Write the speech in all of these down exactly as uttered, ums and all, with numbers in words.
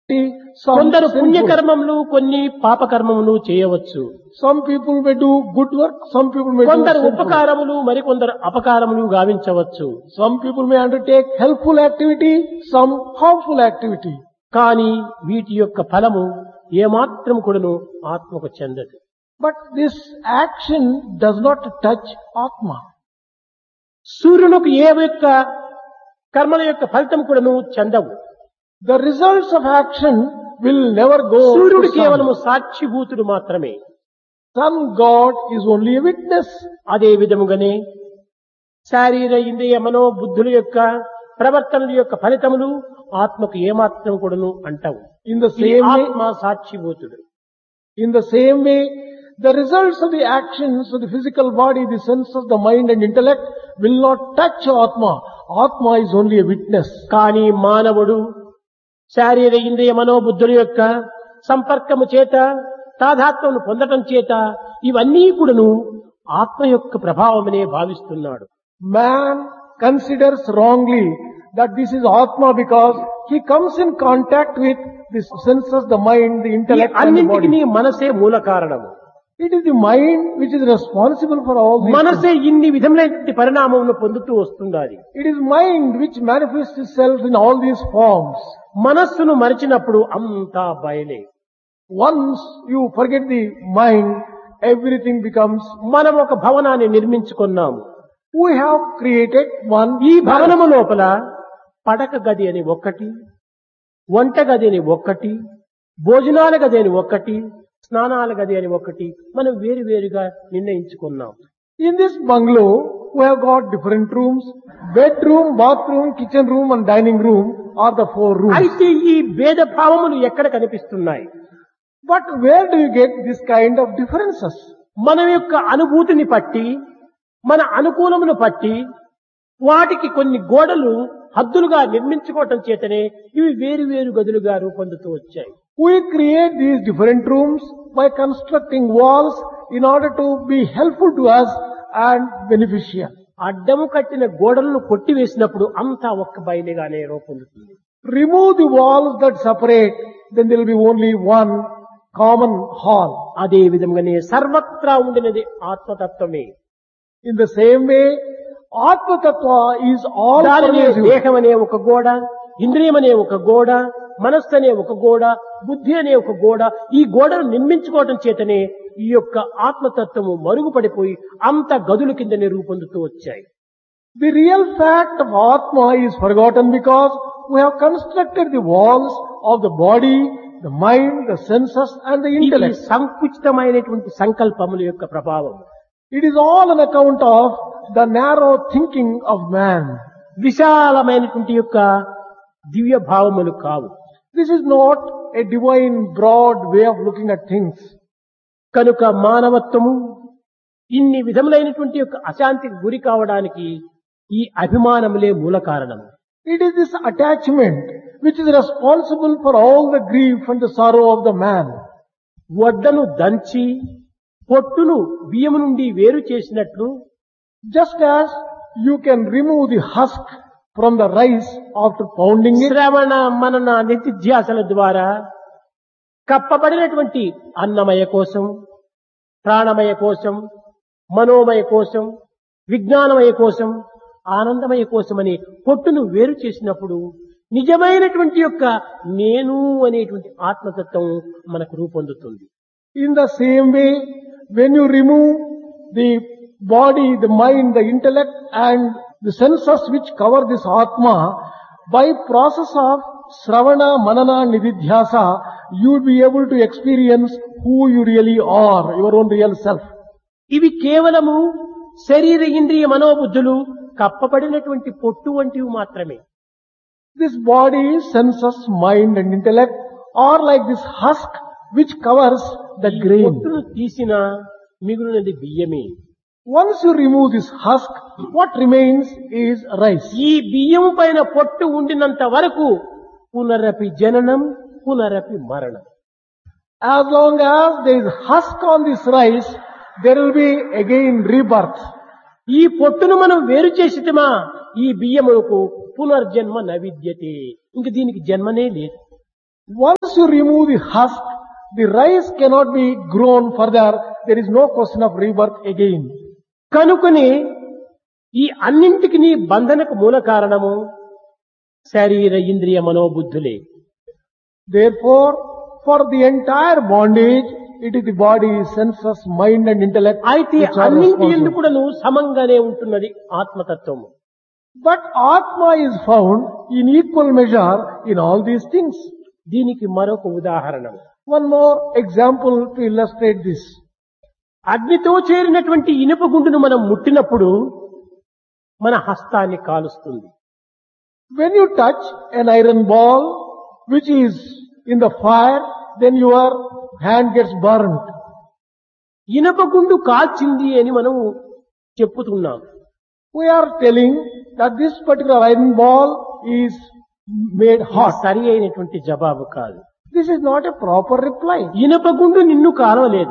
some కొందరు sin good. పుణ్యకర్మములు కొన్ని పాపకర్మములు చేయవచ్చు. Some people may do good work, some people may do కొందరు sinful. ఉపకారములు మరికొందరు అపకారములు గావించవచ్చు. Some people may undertake helpful activity, some harmful activity. కానీ వీటి యొక్క ఫలము ఏమాత్రం కూడాను ఆత్మకు చెందదు. But this action does not touch Atma. సూర్యునికి ఏ యొక్క కర్మల యొక్క ఫలితం కూడాను చెందవు. The results of action will never go సూర్యుడు to కేవలము sun. సాక్షిభూతుడు మాత్రమే. Sun God is only a witness. అదే విధముగానే శారీర ఇంద్రియ మనో బుద్ధుల యొక్క ప్రవర్తనల యొక్క ఫలితములు ఆత్మకు ఏమాత్రం కూడాను అంటావు. In the ఈ same way, ఆత్మ సాక్షిభూతుడు. in the same way, the results of the actions of the physical body, the senses, the mind and intellect will not touch Atma. Atma is only a witness. కానీ మానవుడు శారీర ఇంద్రియ మనోబుద్ధుల యొక్క సంపర్కము చేత తాదాత్మ్యను పొందటం చేత ఇవన్నీ కూడాను ఆత్మ యొక్క ప్రభావమనే భావిస్తున్నాడు. Man considers wrongly that this is Atma because he comes in contact with the senses, the mind, the ఈ intellect and the అన్నింటికి body. మనసే మూల కారణము. It is the mind which is responsible for all these మనసే things. ఇన్ని విధములైన పరిణామమును పొందుతూ వస్తుండాలి. It is mind which manifests itself in all these forms. మనస్సును మరిచినప్పుడు అంతా బయలే. Once you forget the mind, everything becomes, మనం ఒక భవనాన్ని నిర్మించుకున్నాము. we have created one. ఈ భవనము లోపల పడక గది అని ఒక్కటి, వంట గది అని ఒక్కటి, భోజనాల గది అని ఒక్కటి, స్నానాల గది అని ఒక్కటి మనం వేరు వేరుగా నిర్ణయించుకున్నాం. In this bungalow, we have got different rooms. Bedroom, bathroom, kitchen room and dining room are the four rooms. అయితే ఈ భేద భావములు ఎక్కడ కనిపిస్తున్నాయి? But where do you get this kind of differences? మన యొక్క అనుభూతిని పట్టి, మన అనుకూలమును పట్టి వాటికి కొన్ని గోడలు హద్దులుగా నిర్మించుకోవటం చేతనే ఇవి వేరు వేరు గదులుగా రూపొందుతూ వచ్చాయి. We create these different rooms by constructing walls in order to be helpful to us and beneficial. అడ్డము కట్టిన గోడలను కొట్టివేసినప్పుడు అంతా ఒక్క బయలుగానే రూపొందుతుంది. Remove the walls that separate, then there will be only one common hall. అదే విధంగానే సర్వత్రా ఉండినది ఆత్మతత్వమే. In the same way, Atma Tattva is all దానినే pervasive. దేహం అనే ఒక గోడ, ఇంద్రియం అనే ఒక గోడ, మనస్సు అనే ఒక గోడ, బుద్ధి అనే ఒక గోడ, ఈ గోడను నిర్మించుకోవటం చేతనే ఈ యొక్క ఆత్మతత్వము మరుగుపడిపోయి అంత గదుల కిందనే రూపొందుతూ వచ్చాయి. The real fact of Atma is forgotten because we have constructed the walls of the body, the mind, the senses and the ఇది intellect. సంకుచితమైనటువంటి సంకల్పముల యొక్క ప్రభావం. It is all on account of the narrow thinking of man. విశాలమైనటువంటి యొక్క దివ్య భావములు కావు. This is not a divine, broad way of looking at things. కనుక మానవత్వము ఇన్ని విధములైనటువంటి యొక్క అశాంతికి గురి కావడానికి ఈ అభిమానములే మూల కారణం. It is this attachment which is responsible for all the grief and the sorrow of the man. వడ్డను దంచి పొట్టును బియ్యము నుండి వేరు చేసినట్లు Just as you can remove the husk from the rice after pounding it, శ్రవణ మనన నిత్యాసల ద్వారా కప్పబడినటువంటి అన్నమయ కోసం, ప్రాణమయ కోసం, మనోమయ కోసం, విజ్ఞానమయ కోసం, ఆనందమయ కోసమని పొట్టును వేరు చేసినప్పుడు నిజమైనటువంటి యొక్క నేను అనేటువంటి ఆత్మతత్వం మనకు రూపొందుతుంది. in the same way, when you remove the body, the mind, the intellect and the senses which cover this Atma, by process of Sravana, Manana, Nididhyasa, you will be able to experience who you really are, your own real self. ఇవి కేవలము శరీర ఇంద్రియ మనోబుద్ధులు కప్పబడినటువంటి పొట్టు వంటివి మాత్రమే. This body, senses, mind and intellect are like this husk which covers the ఈ grain. పొట్టును తీసిన మిగులునది బియ్యమే. Once you remove this husk, what remains is rice. ఈ బియ్యం పైన పొట్టు ఉండినంత వరకు పునరపి జననం, పునరపి మరణం. As long as there is husk on this rice, there will be again rebirth. ఈ పొట్టును మనం వేరు చేసిటమా ఈ బియ్యములకు పునర్జన్మ నవిద్యతే. ఇంక దీనికి జన్మనే లేదు. Once you remove the husk, the rice cannot be grown further. There is no question of rebirth again. కనుకనే ఈ అన్నింటికి నీ బంధనకు మూల కారణము శరీర ఇంద్రియ మనోబుద్ధులే. Therefore, for the entire bondage, it is the body, senses, mind and intellect అయితే which are అన్నింటి responsible. ఎందు కూడాను సమంగానే ఉంటున్నది ఆత్మతత్వము. But Atma is found in equal measure in all these things. దీనికి మరొక ఉదాహరణ, One more example to illustrate this. అగ్నితో చేరినటువంటి ఇనుప గుండును మనం ముట్టినప్పుడు మన హస్తాన్ని కాలుస్తుంది. When you touch an iron ball which is in the fire, then your hand gets burnt. ఇనుప గుండు కాల్చింది అని మనం చెప్పుతున్నాం. We are telling that this particular iron ball is made ఇది hot. సరి అయినటువంటి జవాబు కాదు. This is not a proper reply. ఇనుప గుండు నిన్ను కాలవలేదు.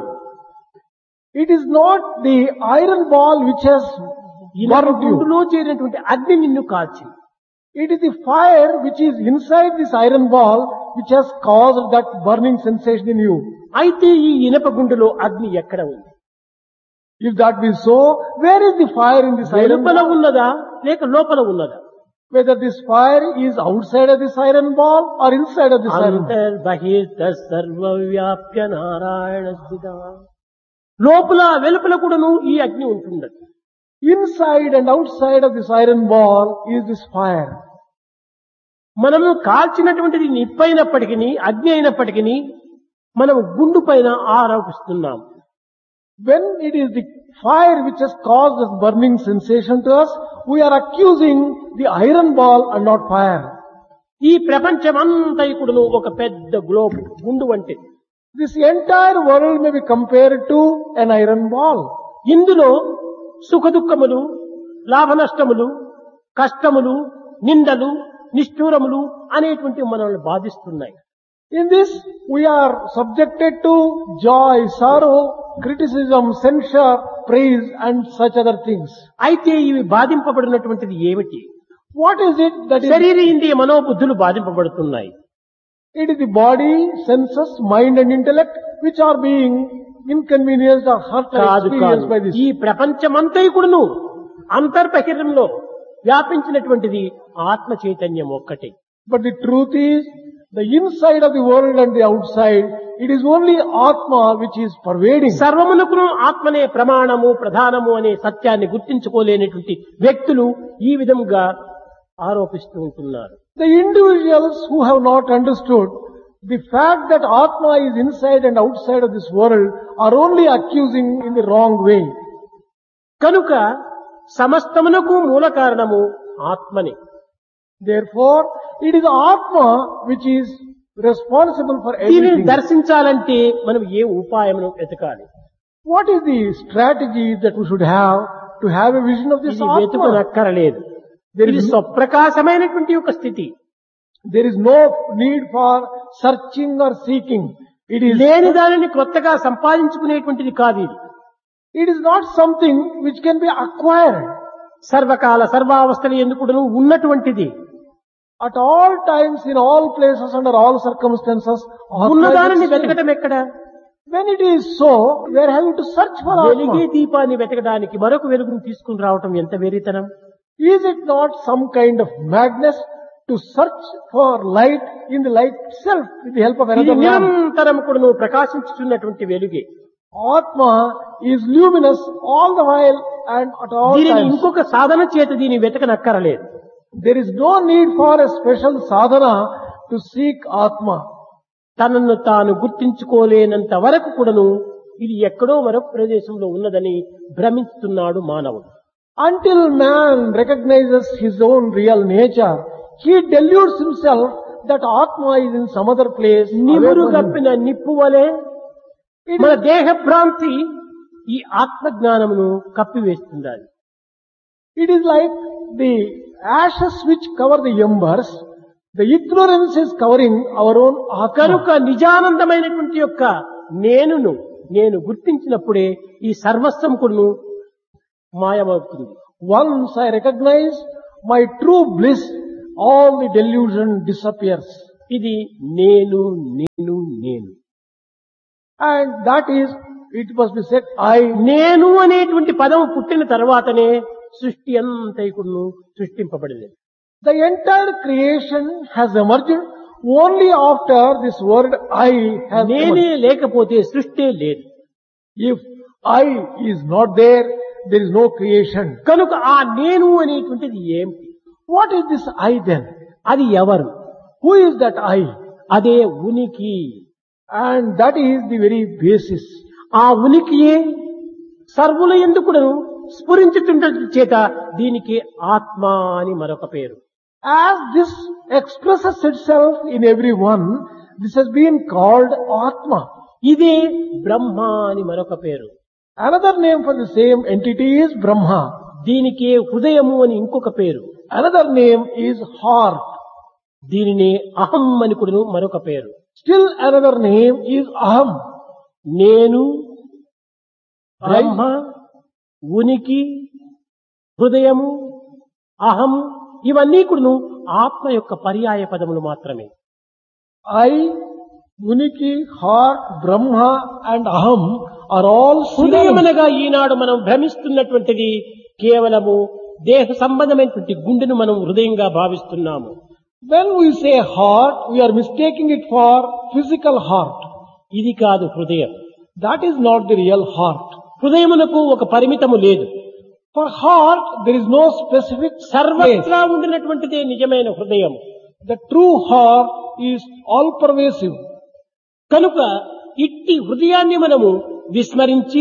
It is not the iron ball which has ఇనుప burnt you. గుండులో చేరినటువంటి అగ్ని నిన్ను కాల్చింది. It is the fire which is inside this iron ball which has caused that burning sensation in you. అయితే ఈ ఇనుప గుండులో అగ్ని ఎక్కడ ఉంది? If that be so, where is the fire in this iron వెలుపల ball? ఉన్నదా లేక లోపల ఉన్నదా? Whether this fire is outside of this iron ball or inside of this iron ball. అంతర్బహిర్త సర్వవ్యాప్య Narayana స్థిత. లోపల వెలుపల కూడాను ఈ అగ్ని ఉంటున్నది. Inside and outside of this iron ball is this fire. మనము కాల్చినటువంటిది నిప్పైనప్పటికీ అగ్ని అయినప్పటికీ మనం గుండు పైన ఆరోపిస్తున్నాం. When it is the fire which has caused this burning sensation to us, we are accusing the iron ball and not fire. ఈ ప్రపంచమంతా కూడాను ఒక పెద్ద గ్లోబ్ గుండు వంటిది. This entire world may be compared to an iron ball. ఇందులో సుఖదుఖములు, లాభ నష్టములు, కష్టములు, నిందలు, నిష్ఠూరములు అనేటువంటి మనల్ని బాధిస్తున్నాయి. In this, we are subjected to joy, sorrow, criticism, censure, praise and such other things. అయితే ఇవి బాధింపబడినటువంటిది ఏమిటి? What is it that is? శరీర ఇంద్రియ మనోబుద్ధులు బాధింపబడుతున్నాయి. It is the body, senses, mind and intellect which are being inconvenienced or hurt or కాదు కాదు, experienced by this. ఈ ప్రపంచమంతా కూడాను అంతర్బహిర్యంలో వ్యాపించినటువంటిది ఆత్మ చైతన్యం ఒక్కటే. But the truth is, the inside of the world and the outside, it is only Atma which is pervading. సర్వమునకును ఆత్మనే ప్రమాణము ప్రధానము అనే సత్యాన్ని గుర్తించుకోలేనటువంటి వ్యక్తులు ఈ విధంగా ఆరోపిస్తూ ఉంటున్నారు. The individuals who have not understood the fact that Atma is inside and outside of this world are only accusing in the wrong way. కనుక సమస్తమునకు మూల కారణము ఆత్మనే. Therefore, it is Atma which is responsible for దీనిని everything. దర్శించాలంటే మనం ఏ ఉపాయమును వెతకాలి? What is the strategy that we should have to have a vision of this ఇది Atma? వెతుకనక్కరలేదు. There ఇది is, స్వప్రకాశమైనటువంటి ఒక స్థితి. there is no need for searching or seeking. It is, లేని దానిని కొత్తగా సంపాదించుకునేటువంటిది కాదు ఇది. it is not something which can be acquired. సర్వకాల సర్వావస్థలు ఎందుకు ఉన్నటువంటిది. At all times, in all places, under all circumstances, Atma ఉన్నదానిని is the same. వెతకటం ఎక్కడ? When it is so, we are having to search for వెలిగే Atma. దీపాన్ని వెతకడానికి మరొక వెలుగును తీసుకుని రావటం ఎంత వెరితనం? Is it not some kind of madness to search for light in the light itself with the help of ఇది another lamp? నిరంతరం కూడా నువ్వు ప్రకాశించుతున్నటువంటి వెలుగే. Atma is luminous all the while and at all దీనిని times. ఇంకొక సాధన చేత దీన్ని వెతకనక్కరలేదు. There is no need for a special sadhana to seek Atma. తనను తాను గుర్తించుకోలేనంత వరకు కూడాను ఇది ఎక్కడో మరొక ప్రదేశంలో ఉన్నదని భ్రమిస్తున్నాడు మానవుడు. Until man recognizes his own real nature, he deludes himself that Atma is in some other place. away నిమురు from him. కప్పిన నిప్పు వలె It మన is, దేహ భ్రాంతి ఈ ఆత్మజ్ఞానమును కప్పివేస్తుండాలి. it is like the ashes which cover the embers. The ignorance is covering our own Atma. కనుక నిజానందమైనటువంటి యొక్క నేనును నేను గుర్తించినప్పుడే ఈ సర్వస్వం కూడాను మాయమవుతుంది. Once I recognize my true bliss, all the delusion disappears. ఇది నేను నేను నేను And that is, it must be said, I. నేను అనేటువంటి పదం పుట్టిన తర్వాతనే సృష్టి అంతైకుడును సృష్టింపబడింది. The entire creation has emerged only after this word I has నేనే emerged. లేకపోతే సృష్టి లేదు. If I is not there, there is no creation. కనుక ఆ నేను అనేటువంటిది ఏమిటి? What is this I then? అది ఎవరు? Who is that I? అదే ఉనికి. And that is the very basis. ఆ ఉనికియే సర్వుల ఎందుకును స్ఫురించుతుండటం చేత దీనికి ఆత్మ అని మరొక పేరు. As this expresses itself in everyone, this has been called Atma. ఇదే బ్రహ్మ అని మరొక పేరు. Another name for the same entity is Brahma. దీనికి హృదయము అని ఇంకొక పేరు. Another name is Heart. దీనిని అహం అని కూడా మరొక పేరు. Still another name is Aham. నేను, బ్రహ్మ, ఉనికి, హృదయము, అహం ఇవన్నీ కూడా ఆత్మ యొక్క పర్యాయ పదములు మాత్రమే. I, Uniki, Heart, Brahma and Aham are all హృదయం synonyms. అనగా ఈనాడు మనం భ్రమిస్తున్నటువంటిది కేవలము దేహ సంబంధమైనటువంటి గుండెను మనం హృదయంగా భావిస్తున్నాము. When we say heart, we are mistaking it for physical heart. ఇది కాదు హృదయం. That is not the real heart. హృదయమునకు ఒక పరిమితము లేదు. For heart, there is no specific place. సర్వత్రా ఉండినటువంటిదే నిజమైన హృదయం. The true heart is all pervasive. కనుక ఇట్టి హృదయాన్ని మనము విస్మరించి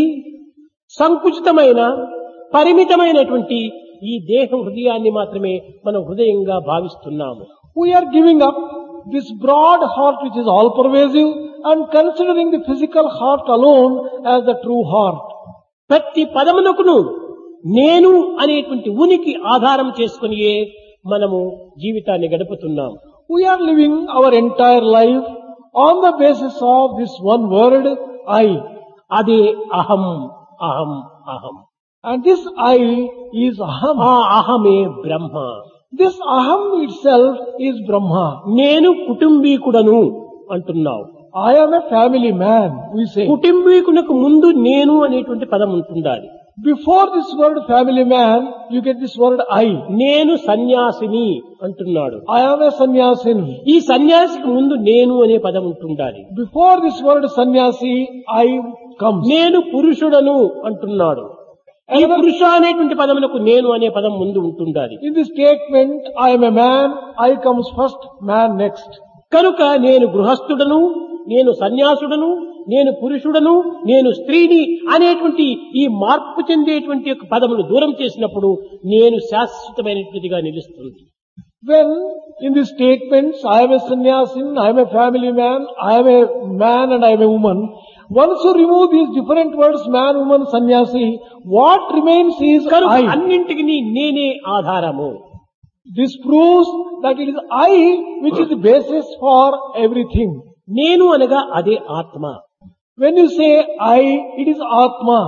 సంకుచితమైన పరిమితమైనటువంటి ఈ దేహ హృదయాన్ని మాత్రమే మనం హృదయంగా భావిస్తున్నాము. We are giving up this broad heart which is all pervasive and considering the physical heart alone as the true heart. ప్రతి పదమునకును నేను అనేటువంటి ఉనికి ఆధారం చేసుకునియే మనము జీవితాన్ని గడుపుతున్నాం. We are living our entire life on the basis of this one word, I. అదే అహం అహం అహం. And this I is Aham. ఆ అహమే బ్రహ్మ. This Aham itself is Brahma. నేను కుటుంబీకుడను అంటున్నావు. I am a family man, we say. కుటుంబీకునకు ముందు నేను అనేటువంటి పదం ఉంటుండాలి. Before this word family man, you get this word I. నేను సన్యాసిని అంటున్నాడు. I am a sannyasin. ఈ సన్యాసికి ముందు నేను అనే పదం ఉంటుండాలి. Before this word sannyasi, I comes. నేను పురుషుడను అంటున్నాడు. ఈ పురుష అనేటువంటి పదమునకు నేను అనే పదం ముందు ఉంటుండాలి. In this statement, I am a man, I comes first, man next. కనుక నేను గృహస్థుడను, నేను సన్యాసుడను, నేను పురుషుడను, నేను స్త్రీని అనేటువంటి ఈ మార్పు చెందేటువంటి యొక్క పదములు దూరం చేసినప్పుడు నేను శాశ్వతమైనటువంటిదిగా నిలుస్తుంది. When in these statements, I am a sannyasin, I am a family man, I am a man and I am a woman, once you remove these different words, man, woman, sannyasi, what remains is కనుక I. అన్నింటికి నేనే ఆధారము. This proves that it is I which is the basis for everything. నేను అనగా అదే ఆత్మ. When you say I, it is Atma.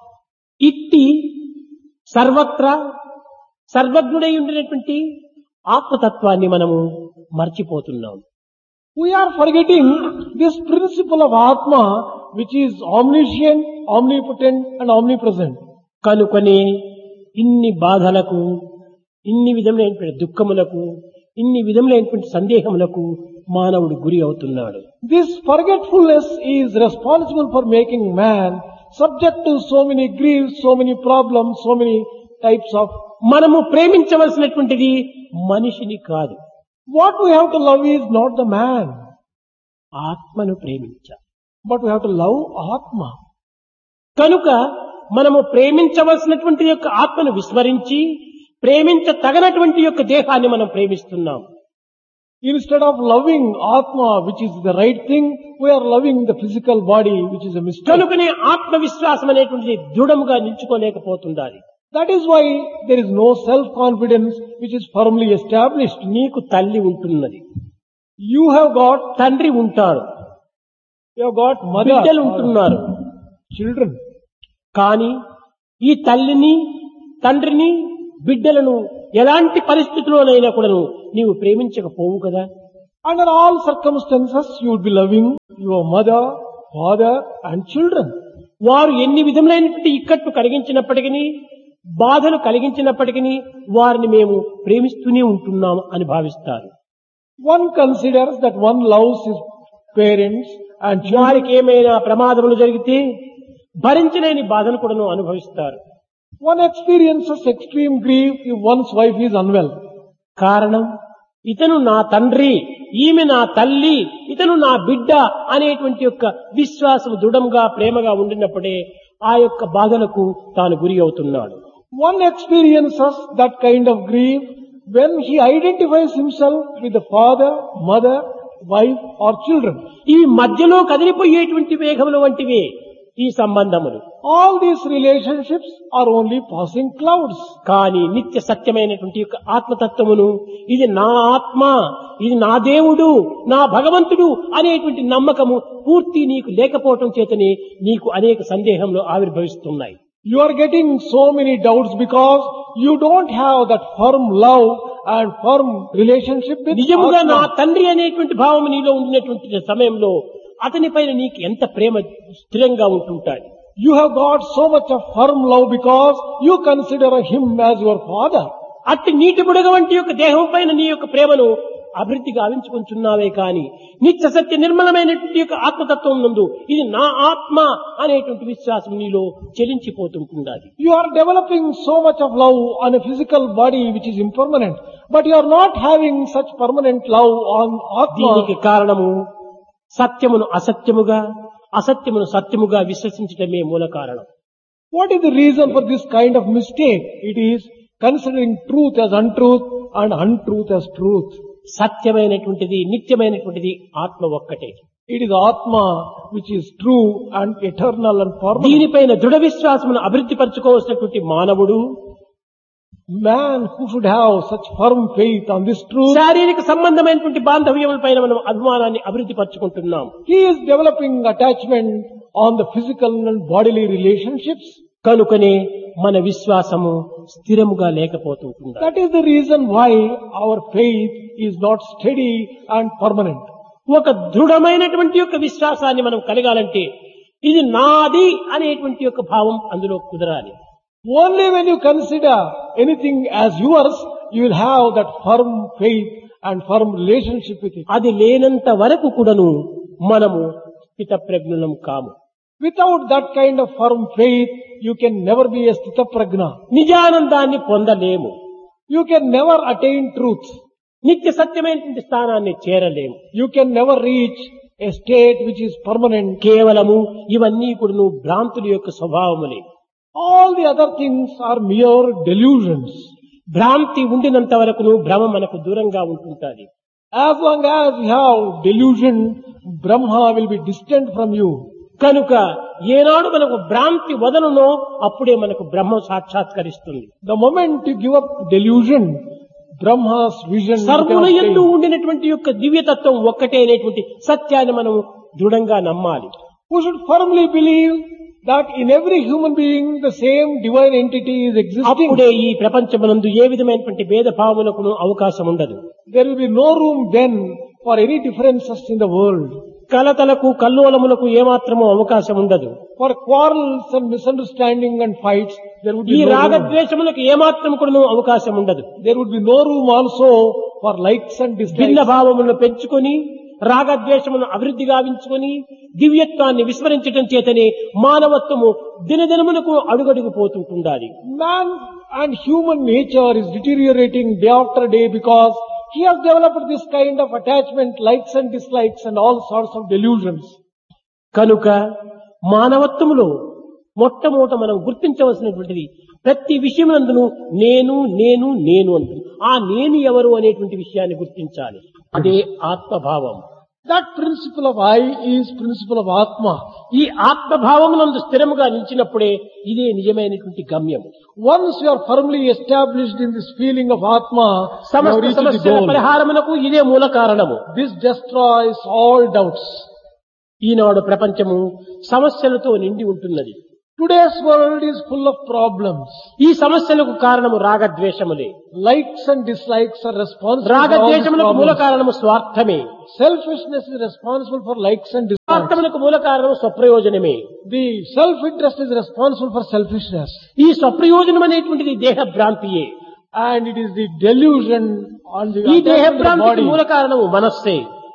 ఇట్టి సర్వత్రా సర్వజ్ఞుడై ఉండినటువంటి ఆత్మతత్వాన్ని మనము మర్చిపోతున్నాం. We are forgetting this principle of Atma which is omniscient, omnipotent and omnipresent. కనుకనే ఇన్ని బాధలకు, ఇన్ని విధములైనటువంటి దుఃఖములకు, ఇన్ని విధములైనటువంటి సందేహములకు మానవుడు గురి అవుతున్నాడు. This forgetfulness is responsible for making man subject to so many griefs, so many problems, so many types of. మనము ప్రేమించవలసినటువంటిది మనిషిని కాదు, What we have to love is not the man, ఆత్మను ప్రేమించాలి. but we have to love Atma. కనుక మనము ప్రేమించవలసినటువంటి యొక్క ఆత్మను విస్మరించి ప్రేమించ తగనటువంటి యొక్క దేహాన్ని మనం ప్రేమిస్తున్నాం. Instead of loving Atma, which is the right thing, we are loving the physical body, which is a mistake. కనుకనే ఆత్మవిశ్వాసం అనేటువంటిది దృఢముగా నిల్చుకోలేకపోతుండాలి. That is why there is no self-confidence which is firmly established. నీకు తల్లి ఉంటున్నది, You have got, తండ్రి ఉంటాడు, you have got mother, బిడ్డలు ఉంటున్నారు. children. కానీ ఈ తల్లిని, తండ్రిని, బిడ్డలను ఎలాంటి పరిస్థితుల్లోనైనా కూడాను నీవు ప్రేమించకపోవు కదా. Under all circumstances, you would be loving your mother, father and children. వారు ఎన్ని విధములైనటువంటి ఇక్కట్లు కలిగించినప్పటికీ బాధలు కలిగించినప్పటికీ వారిని మేము ప్రేమిస్తూనే ఉంటున్నాము అని భావిస్తారు. One considers that one loves his parents and children. వారికి ఏమైనా ప్రమాదములు జరిగితే భరించలేని బాధను కూడాను అనుభవిస్తారు. One experiences extreme grief if one's wife is unwell. కారణం ఇతను నా తండ్రి, ఈమె నా తల్లి, ఇతను నా బిడ్డ అనేటువంటి యొక్క విశ్వాసం దృఢంగా ప్రేమగా ఉండినప్పుడే ఆ యొక్క బాధలకు తాను గురి అవుతున్నాడు. One experiences that kind of grief when he identifies himself with the father, mother, wife or children. ఈ మధ్యలో కదిలిపోయేటువంటి మేఘముల వంటివే ఈ సంబంధములు. All these relationships are only passing clouds. కానీ నిత్య సత్యమైనటువంటి యొక్క ఆత్మతత్వమును ఇది నా ఆత్మ, ఇది నా దేవుడు, నా భగవంతుడు అనేటువంటి నమ్మకము పూర్తి నీకు లేకపోవటం చేతనే నీకు అనేక సందేహములు ఆవిర్భవిస్తున్నాయి. You are getting so many doubts because you don't have that firm love and firm relationship with నిజముగా నా Atma. తండ్రి అనేటువంటి భావం నీలో ఉండినటువంటి సమయంలో అతని పైన నీకు ఎంత ప్రేమ స్థిరంగా ఉంటుంటాయి. You have got so much of firm love because you consider him as your father. అట్టి నీటి బుడగ వంటి యొక్క దేహం పైన నీ యొక్క ప్రేమను అభివృద్ధి గావించుకుంటున్నావే కాని నిత్య సత్య నిర్మలమైనటువంటి యొక్క ఆత్మతత్వం నందు ఇది నా ఆత్మ అనేటువంటి విశ్వాసం నీలో చెలించిపోతుంటున్నది. You are developing so much of love on a physical body which is impermanent, but you are not having such permanent love on దీనికి Atma. కారణము సత్యమును అసత్యముగా, అసత్యమును సత్యముగా విశ్వసించటమే మూల కారణం. What is the reason for this kind of mistake? It is considering truth as untruth and untruth as truth. సత్యమైనటువంటిది నిత్యమైనటువంటిది ఆత్మ ఒక్కటే. It is Atma which is true and eternal and permanent. దీనిపైన దృఢ విశ్వాసమును అభివృద్ధి పరచుకోవాల్సినటువంటి మానవుడు Man who should have such firm faith on this truth, శారీరక సంబంధమైనటువంటి బాంధవ్యముల పైన మనం అభిమానాన్ని అభివృద్ధి పరచుకుంటున్నాం. he is developing attachment on the physical and bodily relationships. కనుకనే మన విశ్వాసము స్థిరముగా లేకపోతుంటుంది. That is the reason why our faith is not steady and permanent. ఒక దృఢమైనటువంటి యొక్క విశ్వాసాన్ని మనం కలగాలంటే ఇది నాది అనేటువంటి యొక్క భావం అందులో కుదరాలి. Only when you consider anything as yours, you will have that firm faith and firm relationship with it. అది లేనంత వరకు కూడాను మనము స్థితప్రజ్ఞులం కాము. Without that kind of firm faith, you can never be a sthita prajna. నిజానందాన్ని పొందలేము. You can never attain truth. నిత్య సత్యమైనటువంటి స్థానాన్ని చేరలేము. You can never reach a state which is permanent. కేవలము ఇవన్నీ కూడాను భ్రాంతుల యొక్క స్వభావములే. All the other things are mere delusions. భ్రాంతి ఉండినంత వరకును భ్రమ మనకు దూరంగా ఉంటుంటాది. As long as you have delusion, Brahma will be distant from you. కనుక ఏనాడు మనకు భ్రాంతి వదలునో అప్పుడే మనకు బ్రహ్మ సాక్షాత్కరిస్తుంది. The moment you give up delusion, Brahma's vision సర్వుల becomes యందు clear. ఉండినటువంటి యొక్క దివ్యతత్వం ఒక్కటే అనేటువంటి సత్యాన్ని మనం దృఢంగా నమ్మాలి. We should firmly believe that in every human being the same divine entity is existing. అప్పుడే ఈ ప్రపంచమునందు ఏ విధమైనటువంటి భేదభావములకు అవకాశం ఉండదు. There will be no room then for any differences in the world. కలతలకు కల్లోలములకు ఏమాత్రము అవకాశం ఉండదు. For quarrels and misunderstanding and fights, there would ఈ be no room. రాగద్వేషములకు ఏమాత్రం కూడా అవకాశం ఉండదు. There would be no room also for likes and భిన్న dislikes. భావములను పెంచుకొని రాగద్వేషమును అభివృద్ధి గావించుకొని దివ్యత్వాన్ని విస్మరించటం చేతనే మానవత్వము దినదినమునకు అడుగడుగు పోతుంటుండాలి. Man and human nature is deteriorating day after day because he has developed this kind of attachment, likes and dislikes and all sorts of delusions. కనుక మానవత్వములో మొట్టమొదట మనం గుర్తించవలసినటువంటిది ప్రతి విషయమునందును నేను నేను నేను అంటుంది. ఆ నేను ఎవరు అనేటువంటి విషయాన్ని గుర్తించాలి. అదే ఆత్మభావం. That principle of I is principle of Atma. ఈ ఆత్మభావమునందు స్థిరముగా నిలిచినప్పుడే ఇదే నిజమైనటువంటి గమ్యం. Once you are firmly established in this feeling of Atma, you have సమస్త reached the సమస్యల goal. పరిహారమునకు ఇదే మూల కారణము. This destroys all doubts. ఈనాడు ప్రపంచము సమస్యలతో నిండి ఉంటున్నది. Today's world is full of problems. ఈ సమస్యలకు కారణము రాగద్వేషములే. Likes and dislikes are responsible for all these రాగద్వేషములకు మూల problems. కారణము స్వార్థమే. Selfishness is responsible for likes and dislikes. స్వార్థములకు మూల కారణము స్వప్రయోజనమే. The self-interest is responsible for selfishness. ఈ స్వప్రయోజనం అనేటువంటిది దేహ భ్రాంతియే. And it is the delusion on the, ఈ దేహ attachment to the భ్రాంతికి body. మూల కారణము మనస్సే.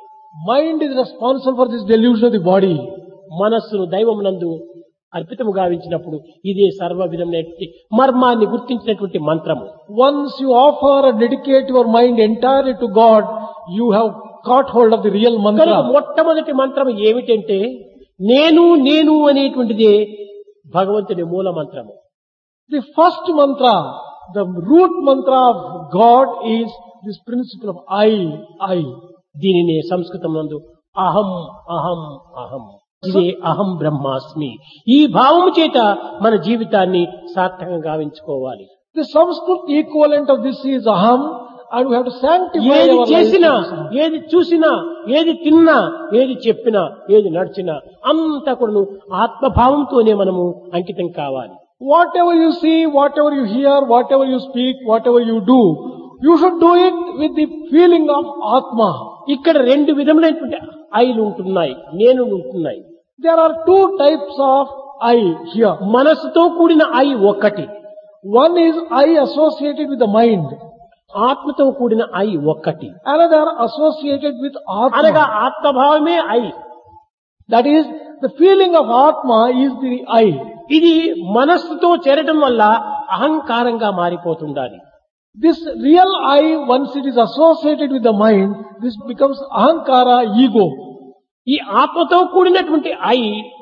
Mind is responsible for this delusion of the body. మనస్సును దైవమునందు అర్పితము గావించినప్పుడు ఇదే సర్వ విధమైనటువంటి మర్మాన్ని గుర్తించినటువంటి మంత్రము. Once you offer and dedicate your mind entirely to God, you have caught hold of the real కనుక mantra. మొట్టమొదటి మంత్రం ఏమిటంటే నేను నేను అనేటువంటిదే భగవంతుని మూల మంత్రము. The first mantra, the root mantra of God is this principle of I, I. దీనినే సంస్కృతం నందు అహం అహం అహం, ఇదే అహం బ్రహ్మాస్మి. ఈ భావము చేత మన జీవితాన్ని సార్థకంగా గావించుకోవాలి. The Sanskrit equivalent of this is aham, and we have to sanctify ఏది our చేసినా, life. ఏది చూసినా, ఏది తిన్నా, ఏది చెప్పినా, ఏది నడిచినా అంతా కూడా ఆత్మభావంతోనే మనము అంకితం కావాలి. Whatever you see, whatever you hear, whatever you speak, whatever you do, you should do it with the feeling of Atma. ఇక్కడ రెండు విధములైనటువంటి ఐలు ఉంటున్నాయి, నేను ఉంటున్నాయి. There are two types of I here. మనసుతో కూడిన ఐ ఒక్కటి, One is I associated with the mind. ఆత్మతో కూడిన ఐ ఒక్కటి. Another associated with అనగా Atma. ఆత్మభావమే I. That is, the feeling of Atma is the I. ఇది మనస్సుతో చేరటం వల్ల అహంకారంగా మారిపోతుండాలి. This real I, once it is associated with the mind, this becomes ahankara, ego. ఈ ఆత్మతో కూడినటువంటి I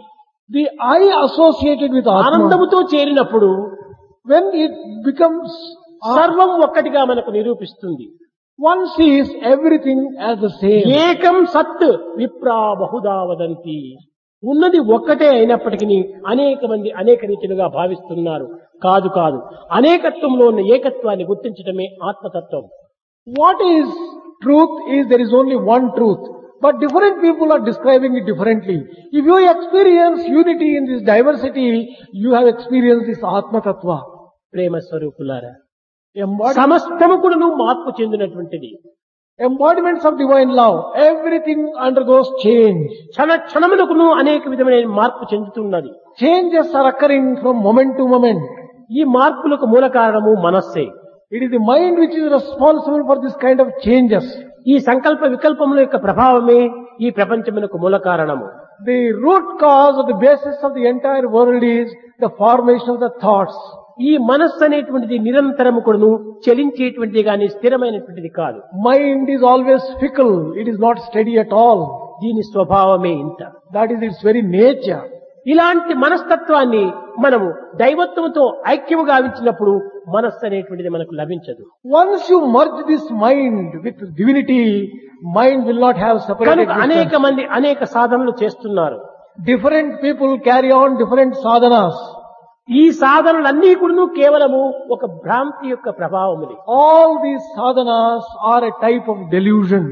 The I associated with Atma, ఆనందముతో చేరినప్పుడు when it becomes, సర్వం ఒక్కటిగా మనకు నిరూపిస్తుంది. one sees everything as the same. ఏకం సత్ విప్రా బహుదా వదంతి. ఉన్నది ఒక్కటే అయినప్పటికీ అనేక మంది అనేక రీతిలుగా భావిస్తున్నారు. కాదు కాదు, అనేకత్వంలో ఉన్న ఏకత్వాన్ని గుర్తించడమే ఆత్మతత్వం. What is truth is there is only one truth, but different people are describing it differently. If you experience unity in this diversity, you have experienced this Atma Tattva. ప్రేమ స్వరూపులారా, Embod- సమస్తము కూడాను మార్పు చెందినటువంటిది. embodiments of divine love, everything undergoes change. క్షణ క్షణమునకును అనేక విధమైన మార్పు చెందుతున్నది. Changes are occurring from moment to moment. ఈ మార్పులకు మూల కారణము మనస్సే. It is the mind which is responsible for this kind of changes. ఈ సంకల్ప వికల్పముల యొక్క ప్రభావమే ఈ ప్రపంచమునకు మూల కారణము. The root cause or the basis of the entire world is the formation of the thoughts. ఈ మనస్సు అనేటువంటిది నిరంతరము కూడాను చలించేటువంటిది గాని స్థిరమైనటువంటిది కాదు. Mind is always fickle. It is not steady at all. దీని స్వభావమే ఇంత. That is its very nature. ఇలాంటి మనస్తత్వాన్ని మనము దైవత్వంతో ఐక్యము గావించినప్పుడు మనస్సు అనేటువంటిది మనకు లభించదు. Once you merge this mind with divinity, mind will not have separate కనుక అనేక existence. మంది అనేక సాధనలు చేస్తున్నారు. Different people carry on different sadhanas. ఈ సాధనలన్నీ కూడా కేవలము ఒక భ్రాంతి యొక్క ప్రభావములే. All these sadhanas are a type of delusion.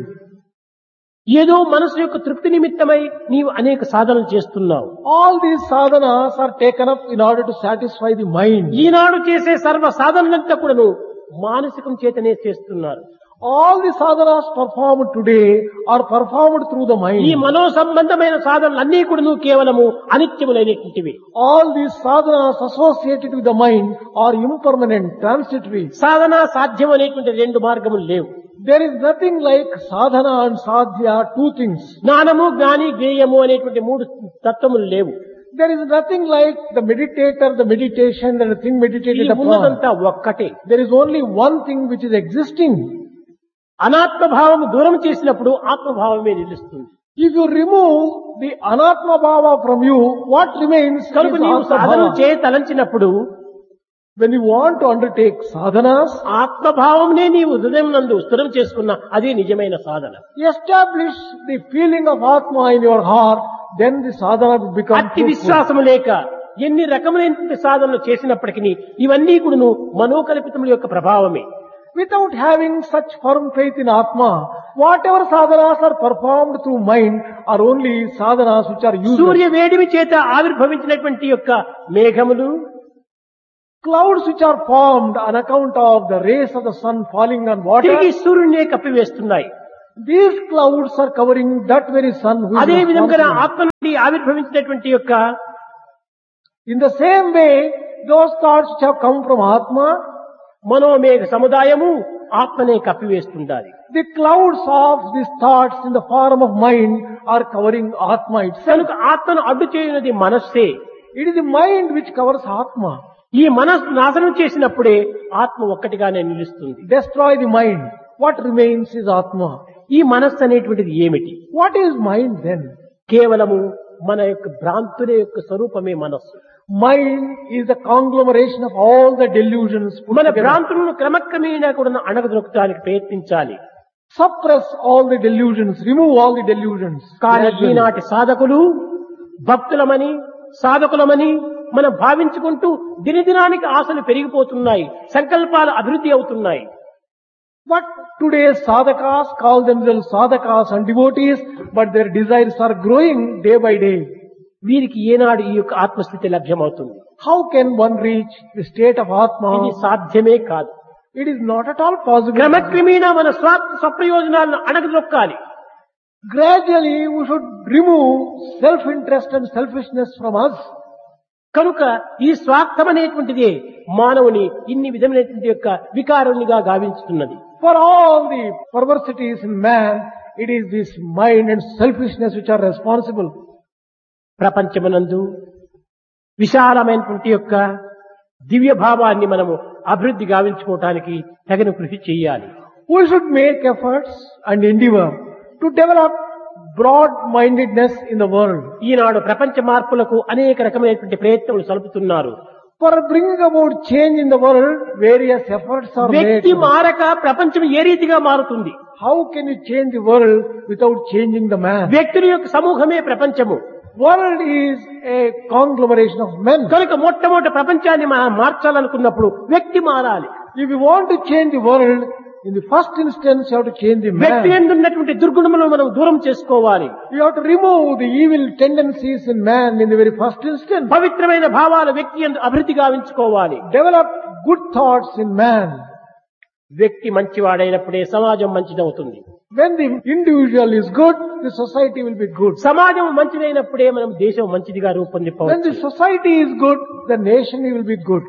ఏదో మనసు యొక్క తృప్తి నిమిత్తమై నీవు అనేక సాధనలు చేస్తున్నావు. All these sadhanas are taken up in order to satisfy the mind. ఈనాడు చేసే సర్వ సాధనలంతా కూడాను మానసికం చేతనే చేస్తున్నారు. All the sadhanas performed today are performed through the ఈ mind. మనో సంబంధమైన సాధనలన్నీ కూడాను కేవలము అనిత్యములైనటువంటివి. All these sadhanas associated with the mind are impermanent, transitory. సాధన సాధ్యం అనేటువంటి రెండు మార్గములు లేవు. There is nothing like sadhana and sadhya, two things. జ్ఞానము జ్ఞాని జ్ఞేయము అనేటువంటి మూడు తత్వములు లేవు. There is nothing like the meditator, the meditation, and the thing ఇది meditated upon. ఉన్నదంతా ఒక్కటే. There is only one thing which is existing. అనాత్మభావము దూరం చేసినప్పుడు ఆత్మభావమే నిలుస్తుంది. If you remove the anatma bhava from you, what remains is కనుక నీవు atma సాధన bhava. చేయ తలంచినప్పుడు When you want to undertake sadhanas, ఆత్మభావంనే నీవు హృదయం నందు స్థిరం చేసుకున్న అదే నిజమైన సాధన. establish the feeling of atma in your heart, then the sadhana will become అట్టి fruitful. విశ్వాసము లేక ఎన్ని రకములైన సాధనలు చేసినప్పటికీ ఇవన్నీ కూడాను మనోకల్పితముల యొక్క ప్రభావమే. Without having such firm faith in atma, Whatever sadhanas are performed through mind are only sadhanas which are useless. సూర్య వేడిమి చేత ఆవిర్భవించినటువంటి యొక్క మేఘములు, Clouds which are formed on account of the rays of the sun falling on water, తిరిగి సూర్యునే కప్పివేస్తున్నాయి. these clouds are covering that very sun who is అదే విధంగా responsible. ఆత్మ నుండి ఆవిర్భవించినటువంటి యొక్క In the same way, those thoughts which have come from Atma, మనోమేఘ సముదాయము ఆత్మనే కప్పివేస్తుండాలి. the clouds of these thoughts in the form of mind are covering Atma itself. కనుక ఆత్మను అడ్డు చేయనది మనస్సే. It is the mind which covers Atma. ఈ మనస్సు నాశనం చేసినప్పుడే ఆత్మ ఒక్కటిగానే నిలుస్తుంది. Destroy the mind. What remains is Atma. ఈ మనస్సు అనేటువంటిది ఏమిటి? What is mind then? కేవలము మన యొక్క భ్రాంతుల యొక్క స్వరూపమే మనస్సు. Mind is the conglomeration of all the delusions put మన together. భ్రాంతులను క్రమక్రమేణా కూడా అణగదొక్కడానికి ప్రయత్నించాలి. Suppress all the delusions, remove all the delusions. కానీ Gradually. ఈనాటి సాధకులు భక్తులమని సాధకులమని మనం భావించుకుంటూ దినదినానికి ఆశలు పెరిగిపోతున్నాయి, సంకల్పాలు అభివృద్ధి అవుతున్నాయి. But today's sadhakas call themselves sadhakas and devotees, but their desires are growing day by day. వీరికి ఏనాడు ఈ యొక్క ఆత్మస్థితి లభ్యమవుతుంది? How can one reach the state of ఇది Atma? సాధ్యమే కాదు. It is not at all possible. క్రమక్రమేణా మన స్వార్థ స్వప్రయోజనాలను అణగదొక్కాలి. Gradually we should remove self-interest and selfishness from us. కనుక ఈ స్వార్థం అనేటువంటిదే మానవుని ఇన్ని విధమైనటువంటి యొక్క వికారునిగా గావించుతున్నది. For all the perversities in man, it is this mind and selfishness which are responsible. ప్రపంచమునందు విశాలమైనటువంటి యొక్క దివ్య భావాన్ని మనము అభివృద్ధి గావించుకోవటానికి తగిన కృషి చేయాలి. We should make efforts and endeavor to develop broad-mindedness in the world. ఈనాడు ప్రపంచ మార్పులకు అనేక రకమైనటువంటి ప్రయత్నాలు సలుపుతున్నారు. For bringing about change in the world, various efforts are వ్యక్తి made. మారక ప్రపంచం ఏ రీతిగా మారుతుంది? How can you change the world without changing the man? వ్యక్తుల యొక్క సమూహమే ప్రపంచము. World is a conglomeration of men. కనుక మొట్టమొదటి ప్రపంచాన్ని మనం మార్చాలనుకున్నప్పుడు వ్యక్తి మారాలి. If you want to change the world, in the first instance you have to change the వ్యక్తి man. ఎందున్నటువంటి దుర్గుణములను మనం దూరం చేసుకోవాలి. You have to remove the evil tendencies in man in the very first instance. పవిత్రమైన భావాలు వ్యక్తి యందు అభివృద్ధి గావించుకోవాలి. Develop good thoughts in man. వ్యక్తి మంచివాడైనప్పుడే సమాజం మంచిదవుతుంది. When the individual is good, the society will be good. సమాజం మంచిదైనప్పుడే మనం దేశం మంచిదిగా When the రూపొందిపోవచ్చు. society is good, the nation will be good.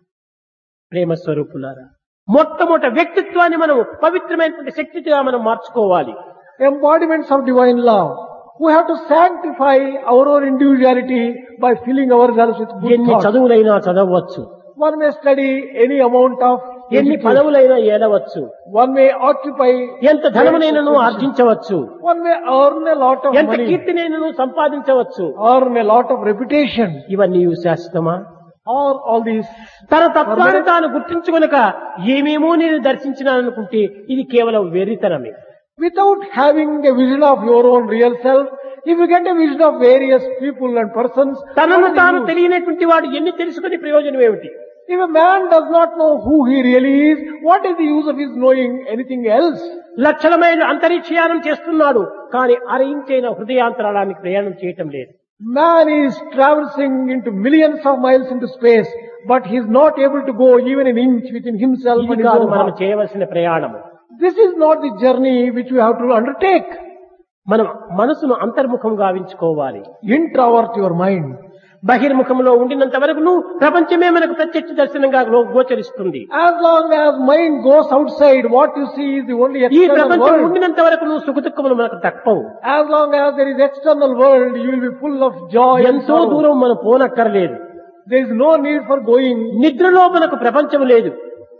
ప్రేమ స్వరూపులారా, మొట్టమొదటి వ్యక్తిత్వాన్ని మనం పవిత్రమైనటువంటి శక్తిగా మనం మార్చుకోవాలి. Embodiments of divine love. We have to sanctify our own individuality by filling ourselves with good ఎన్ని thoughts. చదువులైనా చదవచ్చు, One may study any amount of ఎన్ని education. పదవులైనా ఏలవచ్చు, One may occupy, ఎంత ధనమునైనను ఆర్జించవచ్చు, one may earn a lot of ఎంత money, కీర్తినైనను సంపాదించవచ్చు. earn a lot of reputation, ఇవన్నీ శాశ్వతమా? or all these. తన తత్వాన్ని తాను గుర్తించుకొనక ఏమేమో నేను దర్శించినాననుకుంటే ఇది కేవలం వెర్రితనమే. Without having a vision of your own real self, if you get a vision of various people and persons, తనను what is తాను the use? తెలియనటువంటి వాడు ఎన్ని తెలుసుకుని ప్రయోజనం ఏమిటి? If a man does not know who he really is, what is the use of his knowing anything else? లక్షల మైళ్ళు అంతరిక్షయానం చేస్తున్నాడు, కానీ అరయించైన హృదయాంతరాళానికి ప్రయాణం చేయటం లేదు. Man is traversing into millions of miles into space, but he is not able to go even an inch within himself ఇది and his కాదు own మనం heart. చేయవలసిన ప్రయాణము. This is not the journey which we have to undertake. మనం మనసును అంతర్ముఖం గావించుకోవాలి. Introvert your mind. బహిర్ముఖంలో ఉండినంత వరకు నువ్వు ప్రపంచమే మనకు ప్రత్యక్ష దర్శనంగా గో- గోచరిస్తుంది. As long as mind goes outside, what you see is the only ఈ external ప్రపంచం world. ఉండినంత వరకు నువ్వు సుఖదుఖములు మనకు తప్పవు. As long as there is external world, you will be full of joy and ఎంతో sorrow. దూరం మనం పోనక్కర్లేదు. There is no need for going. నిద్రలో మనకు ప్రపంచం లేదు.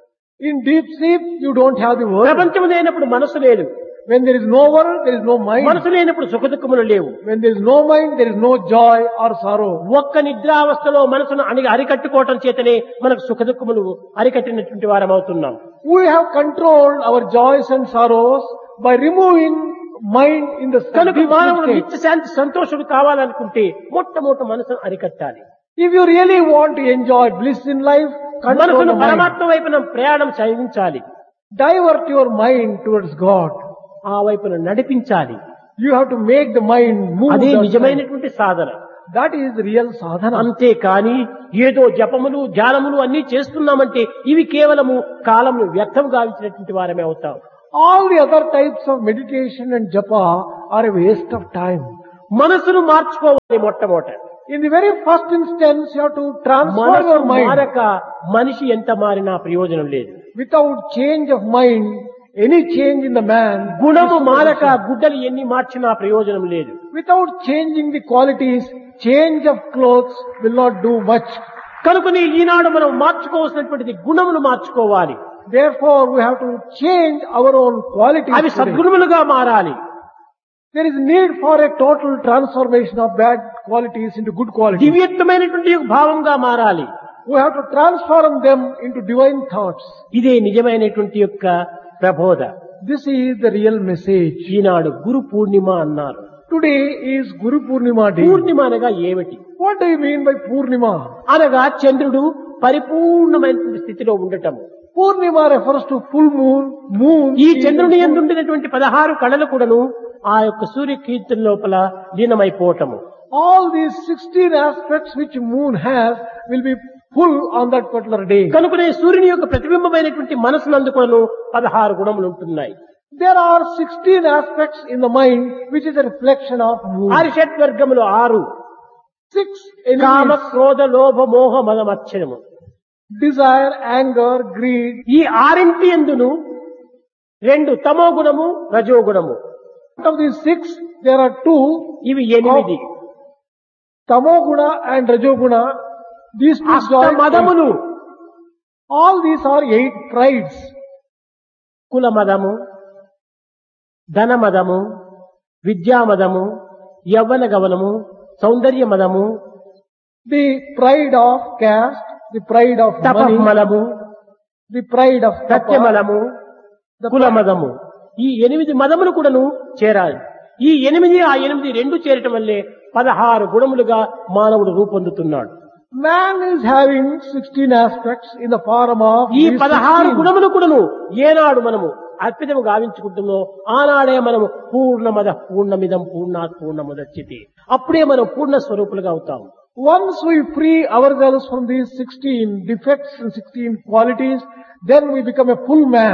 In deep sleep, you don't have the world. ప్రపంచం లేనప్పుడు మనసు లేదు. When there is no world, there is no mind. మనసు లేనప్పుడు సుఖదుఖములు లేవు. When there is no mind, there is no joy or sorrow. ఒక్క నిద్రావస్థలో మనసును అణి అరికట్టుకోవటం చేతనే మనకు సుఖదుఖములు అరికట్టినటువంటి వారం అవుతున్నాం. We have controlled our joys and sorrows by removing mind in the కనుక deep మానవుడు state. నిత్య శాంతి సంతోషుడు కావాలనుకుంటే మొట్టమొదటి మనసును అరికట్టాలి. If you really want to enjoy bliss in life, control మనసును the mind. పరమాత్మ వైపున ప్రయాణం సాగించాలి. Divert your mind towards God. ఆ వైపున నడిపించాలి. You have to make the mind move. అదే that side. నిజమైనటువంటి సాధన. That is real sadhana. అంతేకాని ఏదో జపములు ధ్యానములు అన్ని చేస్తున్నామంటే ఇవి కేవలము కాలమును వ్యర్థం గావించినటువంటి వారమే అవుతాం. All the other types of meditation and japa are a waste of time. మనసును మార్చుకోవాలి మొట్టమొదట. In the very first instance, you have to transform మనసు your mind. మారక మనిషి ఎంత మారినా ప్రయోజనం లేదు. Without change of mind, any change in the man. గుణము మారక గుడ్డలు ఎన్ని మార్చినా ప్రయోజనం లేదు. Without changing the qualities, change of clothes will not do much. కనుకని ఈనాడు మనం మార్చుకోవాల్సినటువంటిది గుణములు మార్చుకోవాలి. Therefore, we have to change our own qualities. అవి today. సద్గుణములుగా మారాలి. There is need for a total transformation of bad qualities into good qualities. దివ్యత్వమైనటువంటి భావంగా మారాలి. We have to transform them into divine thoughts. ఇదే నిజమైనటువంటి యొక్క ప్రబోధ. This is the real message. ఈనాడు గురు పూర్ణిమ అన్నారు. Today is Guru Purnima day. పూర్ణిమ అనగా ఏమిటి? What do you mean by Purnima? అనగా చంద్రుడు పరిపూర్ణమైనటువంటి స్థితిలో ఉండటం. Purnima refers to full moon, moon. ఈ చంద్రుని యందు ఉండినటువంటి పదహారు కళలు కూడాను ఆ యొక్క సూర్య కీర్తన లోపల లీనమైపోవటము. All these sixteen aspects which moon has will be full on that particular day. కనుకనే సూర్యుని యొక్క ప్రతిబింబమైనటువంటి మనసునందు కూడాను పదహారు గుణములు ఉంటున్నాయి. There are sixteen aspects in the mind which is a reflection of moon. ఆరిషట్ వర్గములు ఆరు. Six కామ elements: క్రోధ లోభ మోహ మద మత్సరము. desire, anger, greed. ఈ ఆరింటి ఎందును రెండు తమో గుణము రజో గుణము. Out of these six, there are two. ఇవి ఎనిమిది. Tamoguna and Rajoguna. These two అష్ట join. మదములు. All these are eight prides. కుల మదము, ధన మదము, విద్యా మదము, యవ్వన గమనము, సౌందర్య మదము, The pride of caste, the pride of money, తపమలము, the pride of tapa, సత్యమలము, the కుల మదము. ఈ ఎనిమిది మదములు కూడాను చేరాలి. ఈ ఎనిమిది ఆ ఎనిమిది రెండు చేరటం వల్లే పదహారు గుణములుగా మానవుడు రూపొందుతున్నాడు. Man is having sixteen aspects in the form of ఈ these పదహారు sixteen. గుణములు కూడాను ఏనాడు మనము అర్పితము గావించుకుంటున్నామో ఆనాడే మనము పూర్ణమద పూర్ణమిదం పూర్ణాత్ పూర్ణముదచ్యతే. అప్పుడే మనం పూర్ణ స్వరూపులుగా అవుతాం. Once we free ourselves from these sixteen defects and sixteen qualities, then we become a full man.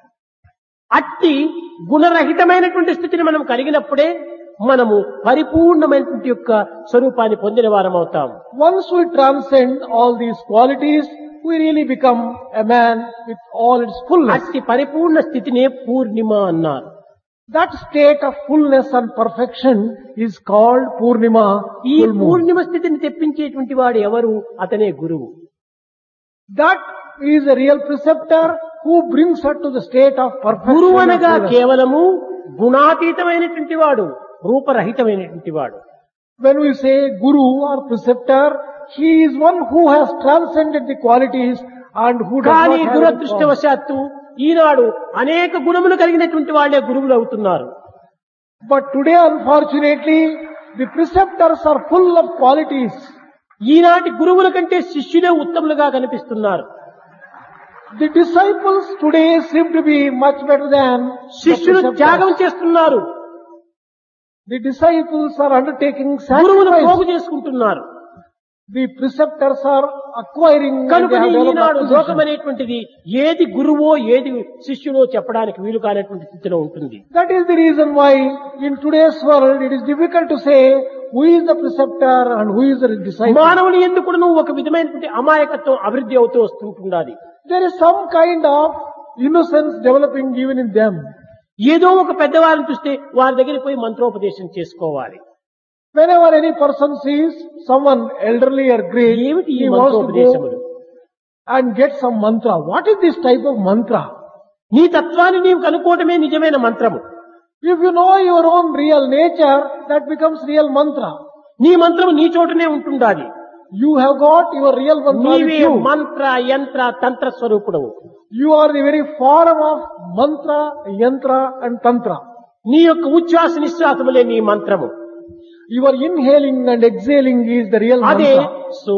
అట్టి గుణరహితమైనటువంటి స్థితిని మనం కలిగినప్పుడే మనము పరిపూర్ణమైనటువంటి యొక్క స్వరూపాన్ని పొందిన వారం అవుతాం. Once we transcend all these qualities, we really become a man with all its fullness. అట్టి పరిపూర్ణ స్థితినే పూర్ణిమ అన్నారు. That state of fullness and perfection is called Purnima. ఈ full moon. పూర్ణిమ స్థితిని తెప్పించేటువంటి వాడు ఎవరు? అతనే గురువు. That is a real preceptor who brings her to the state of perfection. గురువు and అనగా fullness. కేవలము గుణాతీతమైనటువంటి వాడు, రూపరహితమైనటువంటి వాడు. When we say Guru or preceptor, he is one who has transcended the qualities and who does కానీ not have any form. దురదృష్టవశాత్తు ఈనాడు అనేక గుణములు కలిగినటువంటి వాళ్ళే గురువులు అవుతున్నారు. But today, unfortunately, the preceptors are full of qualities. ఈనాటి గురువుల కంటే శిష్యులే ఉత్తములుగా కనిపిస్తున్నారు. The disciples today seem to be much better than the శిష్యులు త్యాగం preceptors. చేస్తున్నారు, The disciples are undertaking గురువులు పోగు sacrifice. చేసుకుంటున్నారు. The preceptors are acquiring and they కనుకని have developed ఈనాడు acquisition. లోకం అనేటువంటిది ఏది గురువో ఏది శిష్యులో చెప్పడానికి వీలు కానటువంటి స్థితిలో ఉంటుంది. That is the reason why in today's world it is difficult to say who is the preceptor and who is the disciple. మానవుని ఎందుకు ఒక విధమైనటువంటి అమాయకత్వం అభివృద్ధి అవుతూ వస్తుంటున్నది. There is some kind of innocence developing even in them. ఏదో ఒక పెద్దవారిని చూస్తే వారి దగ్గరికి పోయి మంత్రోపదేశం చేసుకోవాలి. Whenever any person sees someone elderly or great, ఏమిటి ఈ he wants to మంత్రోపదేశములు? go and get some mantra. What is this type of mantra? నీ తత్వాన్ని నీవు కనుక్కోవటమే నిజమైన మంత్రము. If you know your own real nature, that becomes real mantra. నీ మంత్రము నీ చోటనే ఉంటుండాలి. You have got your real mantra with నీవే you. మంత్ర యంత్ర తంత్ర స్వరూపుడవు. You are the very form of mantra, yantra and tantra. నీ యొక్క ఉచ్ఛ్వాస నిశ్వాసములే నీ మంత్రము. Your inhaling and exhaling is the real అదే mantra. సో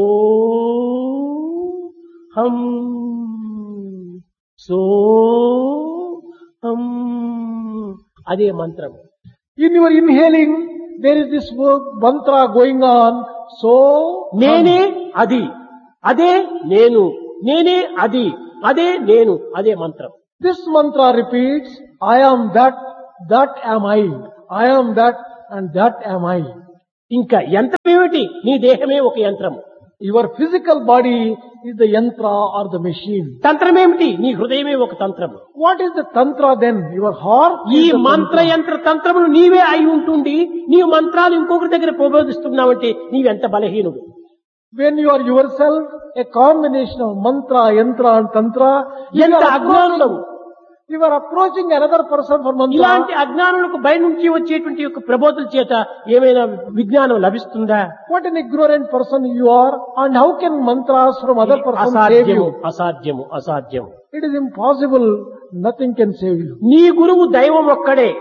హం సో హం అదే మంత్రం. In your inhaling, there is this word, mantra going on. So, నేనే అది, అదే నేను, నేనే అది, అదే నేను, అదే మంత్రం. this mantra repeats, I am that, that am I. I am that and that am I. ఇంకా యంత్రం ఏమిటి? నీ దేహమే ఒక యంత్రము. Your physical body is the yantra or the machine. తంత్రం ఏమిటి? నీ హృదయమే ఒక తంత్రము. What is the tantra then? Your heart ఈ is the మంత్ర tantra. యంత్ర తంత్రములు నీవే అయి ఉంటుండి నీవు మంత్రాలు ఇంకొకరి దగ్గర ప్రబోధిస్తున్నావంటే నీవెంత బలహీనుడు. When you are yourself a combination of mantra, yantra and tantra, you ఎంత are అజ్ఞానులవు. approaching, you are approaching another person for mantra. ఇలాంటి అజ్ఞానులకు బయ నుంచి వచ్చేటువంటి యొక్క ప్రబోధుల చేత ఏమైనా విజ్ఞానం లభిస్తుందా? What an ignorant person you are, and how can mantras from other person save అసాధ్యము, you? అసాధ్యము, అసాధ్యము. It is impossible. Nothing can save you. నీ గురువు దైవం ఒక్కడే.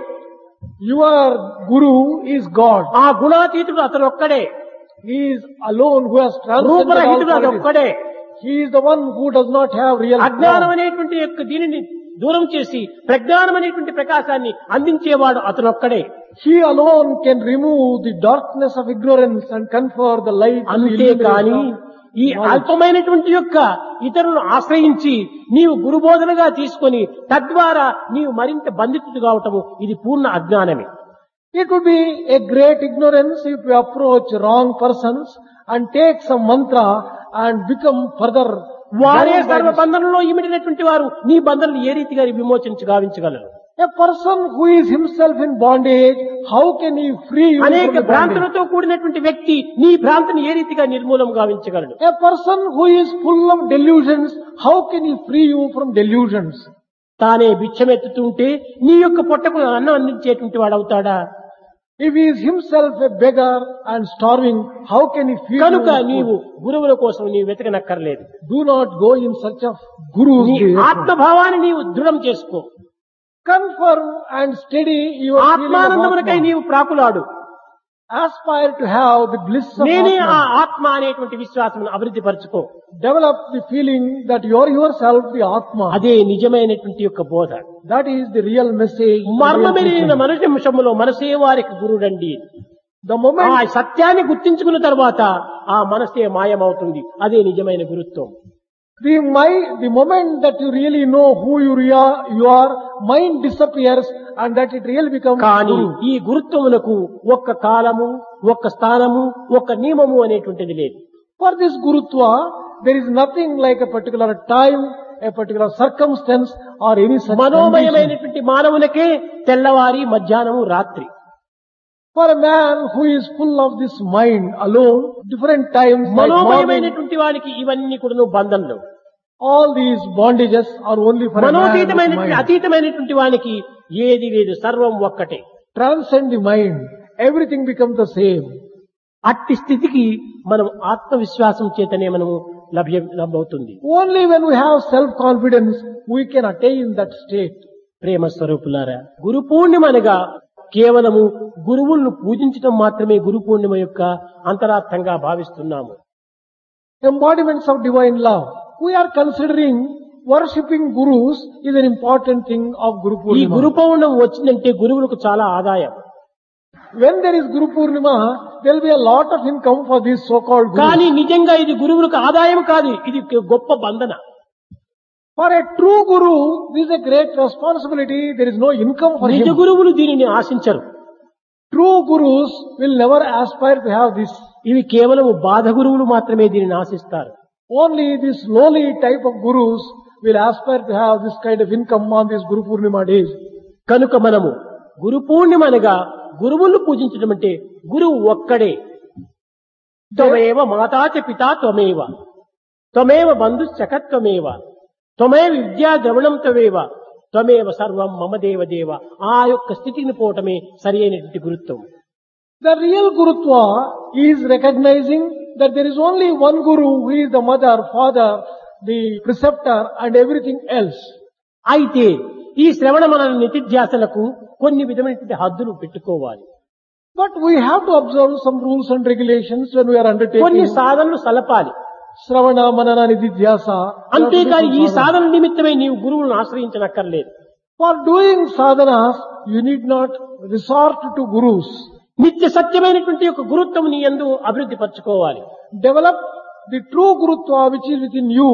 Your guru is God. ఆ గుణాతీతుడు అతను ఒక్కడే. He is alone who has transcended all రూపరహితుడు అది qualities. ఒక్కడే. He is the one who does not have real అజ్ఞానం form. అనేటువంటి యొక్క దీనిని దూరం చేసి ప్రజ్ఞానం అనేటువంటి ప్రకాశాన్ని అందించేవాడు అతను ఒక్కడే. He alone can remove the darkness of ignorance and confer the light and the అంతేకాని illumination ఈ of knowledge. అల్పమైనటువంటి యొక్క ఇతరులను ఆశ్రయించి నీవు గురుబోధనగా తీసుకొని తద్వారా నీవు మరింత బంధితుడు కావటము ఇది పూర్ణ అజ్ఞానమే. It would be a great ignorance if you approach wrong persons and take some mantra and become further. వారే bound by సర్వ this. బంధనంలో ఇమిడినటువంటి వారు నీ బంధనలు ఏ రీతిగా విమోచించి గావించగలరు? A person who is himself in bondage, how can he free you అనేక from the bondage? భ్రాంతులతో కూడినటువంటి వ్యక్తి నీ భ్రాంతిని ఏ రీతిగా నిర్మూలం గావించగలడు? A person who is full of delusions, how can he free you from delusions? తానే బిచ్చమెత్తుతుంటే నీ యొక్క పొట్టకు అన్నం అందించేటువంటి వాడు అవుతాడా? If he is himself a beggar and starving, how can he feed కనుక you? నీవు గురువుల కోసం నీవు వెతకనక్కర్లేదు. Do not go in search of gurus. నీ therefore. ఆత్మభావాన్ని నీవు దృఢం చేసుకో. Confirm and steady your feeling of ఆత్మానందమునకై Atma. నీవు ప్రాకులాడు. Aspire to have the bliss of నేనే ఆ Atma. ఆత్మ అనేటువంటి విశ్వాసమును అభివృద్ధి పరచుకో. Develop the feeling that you are yourself the Atma. అదే నిజమైనటువంటి యొక్క బోధ. That is the real message. the real మర్మమెరిగిన teaching. మనుషంలో మనసే వారికి గురుడండి. The moment ఆ సత్యాన్ని గుర్తించుకున్న తర్వాత ఆ మనసే మాయమవుతుంది. అదే నిజమైన గురుత్వం. The mind, the moment that you really know who you are, you are, mind disappears and that it really becomes కానీ guru. ఈ గురుత్వమునకు ఒక్క కాలము, ఒక్క స్థానము, ఒక్క నియమము అనేటువంటిది లేదు. For this gurutva, there is nothing like a particular time, a particular circumstance or any such condition. మనోమయమైనటువంటి మానవులకే తెల్లవారి మధ్యాహ్నము రాత్రి. For a man who is full of this mind alone, different times, like morning, మనోమయమైనటువంటి వానికి ఇవన్నీ కూడా బంధనలు. all these bondages are only for a man with మనోతీతమైనటువంటి mind. అతీతమైనటువంటి వానికి ఏది లేదు, సర్వం ఒక్కటే. Transcend the mind, everything becomes the same. అట్టి స్థితికి మనం ఆత్మవిశ్వాసం చేతనే మనము లభ్య లభ్యమవుతుంది. Only when we have self-confidence, we can attain that state. ప్రేమ స్వరూపులారా, గురు పూర్ణిమ అనగా కేవలము గురువులను పూజించడం మాత్రమే గురు పూర్ణిమ యొక్క అంతరార్థంగా భావిస్తున్నాము. Embodiments of divine love. We are considering worshipping gurus is an important thing of Guru ఈ Purnima. గురు పౌర్ణం వచ్చిందంటే గురువులకు చాలా ఆదాయం. When there is Guru Purnima, there will be a lot of income for these so-called gurus. కానీ నిజంగా ఇది గురువులకు ఆదాయం కాదు, ఇది గొప్ప బంధన. For a true guru, this is a great responsibility. There is no income for నిజ him. గురువులు దీనిని ఆశించరు. True gurus will never aspire to have this. ఇవి కేవలం బాధ గురువులు మాత్రమే దీనిని ఆశిస్తారు. Only this lowly type of gurus will aspire to have this kind of income on these Guru Purnima days. కనుక మనము గురు పూర్ణిమ అనగా గురువులను పూజించడం అంటే గురువు ఒక్కడే. త్వమేవ మాతాచ పితా త్వమేవ త్వమేవ బంధుశ్చకత్వమేవ త్వమేవ విద్యా ద్రవణం త్వమేవ త్వమేవ సర్వం మమ దేవ దేవ. ఆ యొక్క స్థితిని పోవటమే సరి అయినటువంటి గురుత్వం. The real Gurutva is recognizing that there is only one Guru who is the mother, father, the preceptor and everything else. అయితే ఈ శ్రవణ మనన నితిధ్యాసలకు కొన్ని విధమైనటువంటి హద్దులు పెట్టుకోవాలి. But we have to observe some rules and regulations when we are కొన్ని undertaking సాధనలు సలపాలి. Sravana, Manana, Nididhyasa. అంతేకాని ఈ సాధన నిమిత్తమై నీవు గురువులను ఆశ్రయించనక్కర్లేదు. For doing sadhanas, you need not resort to gurus. నిత్య సత్యమైనటువంటి యొక్క గురుత్వం నీ యందు అభివృద్ధి పరచుకోవాలి. Develop the true gurutva which is within you.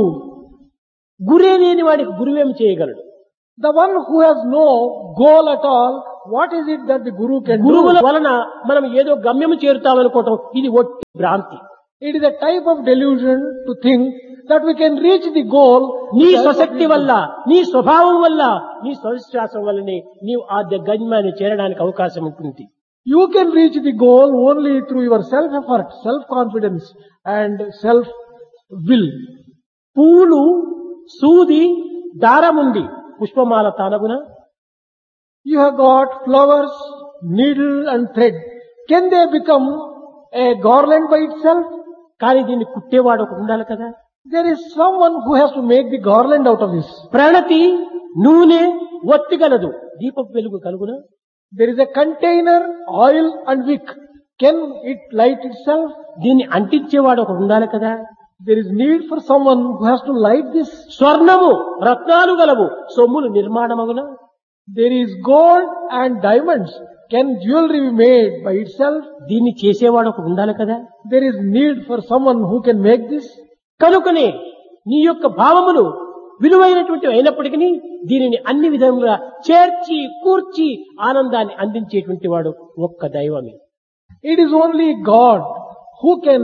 గురే లేని వాడికి గురువేం చేయగలడు? The one who has no goal at all, what is it that the guru can గురువుల do? వలన మనం ఏదో గమ్యము చేరుతామనుకోవటం ఇది ఒట్టి భ్రాంతి. It is a type of delusion to think that we can reach the goal. నీ with the help of స్వశక్తి the వల్ల, నీ స్వభావం వల్ల, నీ స్వవిశ్వాసం వల్లనే నీవు ఆ గమ్యాన్ని చేరడానికి అవకాశం ఉంటుంది. You can reach the goal only through your self-effort, self-confidence and self-will. పూలు, సూది, దారముంది, పుష్పమాల తానగున. You have got flowers, needle and thread. Can they become a garland by itself? కానీ దీన్ని కుట్టేవాడు ఒకడు ఉండాలి కదా. There is someone who has to make the garland out of this. ప్రణతి, నూనె, ఒత్తి గలదు, దీపపు వెలుగు కలుగునా? There is a container, oil and wick. Can it light itself? దీన్ని అంటించేవాడు ఒకడు ఉండాలి కదా. There is need for someone who has to light this. స్వర్ణము, రత్నాలు గలవు, సొమ్ములు నిర్మాణమగునా? There is gold and diamonds. Can jewelry be made by itself? దీన్ని చేసేవాడు ఒకడు ఉండాలి కదా. There is need for someone who can make this. కనుకనే నీ యొక్క భావములు విలువైనటువంటి అయినప్పటికీ దీనిని అన్ని విధములుగా చేర్చి కూర్చి ఆనందాన్ని అందించేటువంటి వాడు ఒక్క దైవమే. It is only God who can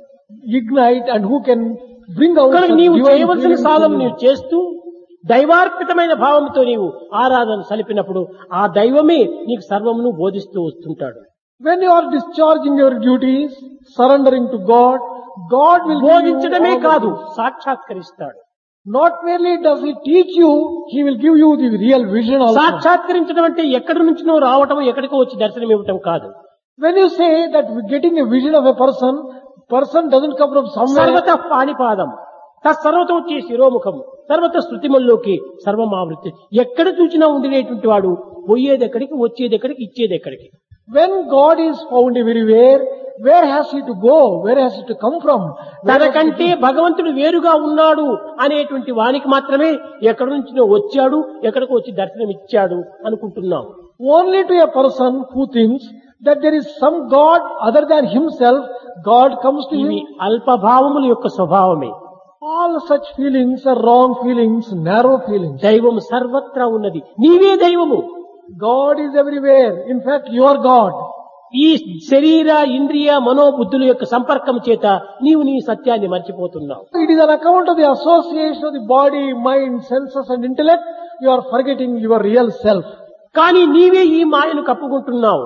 ignite and who can bring out కనుక such నీవు divine చేయవలసిన feelings సాధన in you. నీవు చేస్తూ దైవార్పితమైన భావంతో నీవు ఆరాధన సలిపినప్పుడు ఆ దైవమే నీకు సర్వమును బోధిస్తూ వస్తుంటాడు. When you are discharging your duties, surrendering to God, God will give you బోధించడమే all the కాదు, things. సాక్షాత్కరిస్తాడు. Not merely does He teach you, He will give you the real vision also. సాక్షాత్కరించడం అంటే ఎక్కడి నుంచినో రావటం, ఎక్కడికో వచ్చి దర్శనం ఇవ్వటం కాదు. When you say that getting a vision of a person, person doesn't come from somewhere. సర్వత పాణిపాదం, తత్సర్వతో వచ్చే శిరోముఖం, సర్వత శృతిమల్లోకి సర్వమావృత్తి. ఎక్కడ చూసినా ఉండినటువంటి వాడు పోయేది ఎక్కడికి, వచ్చేది ఎక్కడికి, ఇచ్చేది ఎక్కడికి. When God is found everywhere, where has He to go? Where has He to come from? Where has he తనకంటే to- భగవంతుడు వేరుగా ఉన్నాడు అనేటువంటి వానికి మాత్రమే ఎక్కడి నుంచినో వచ్చాడు, ఎక్కడికో వచ్చి దర్శనం ఇచ్చాడు అనుకుంటున్నాం. Only to a person who thinks that there is some God other than himself, God comes to ఇవి him. అల్పభావముల యొక్క స్వభావమే. All such feelings are wrong feelings, narrow feelings. దైవం సర్వత్రా ఉన్నది, నీవే దైవము. God is everywhere. In fact, you are God. ఈ శరీర, ఇంద్రియ, మనోబుద్ధుల యొక్క సంపర్కం చేత నీవు నీ సత్యాన్ని మర్చిపోతున్నావు. It is on account of the association of the body, mind, senses and intellect, you are forgetting your real self. కానీ నీవే ఈ మాయను కప్పుకుంటున్నావు.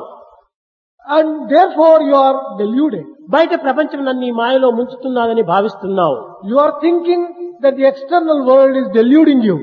And therefore you are deluded. బయట ప్రపంచం నన్ను ఈ మాయలో ముంచుతున్నానని భావిస్తున్నావు. You are thinking that the external world is deluding you.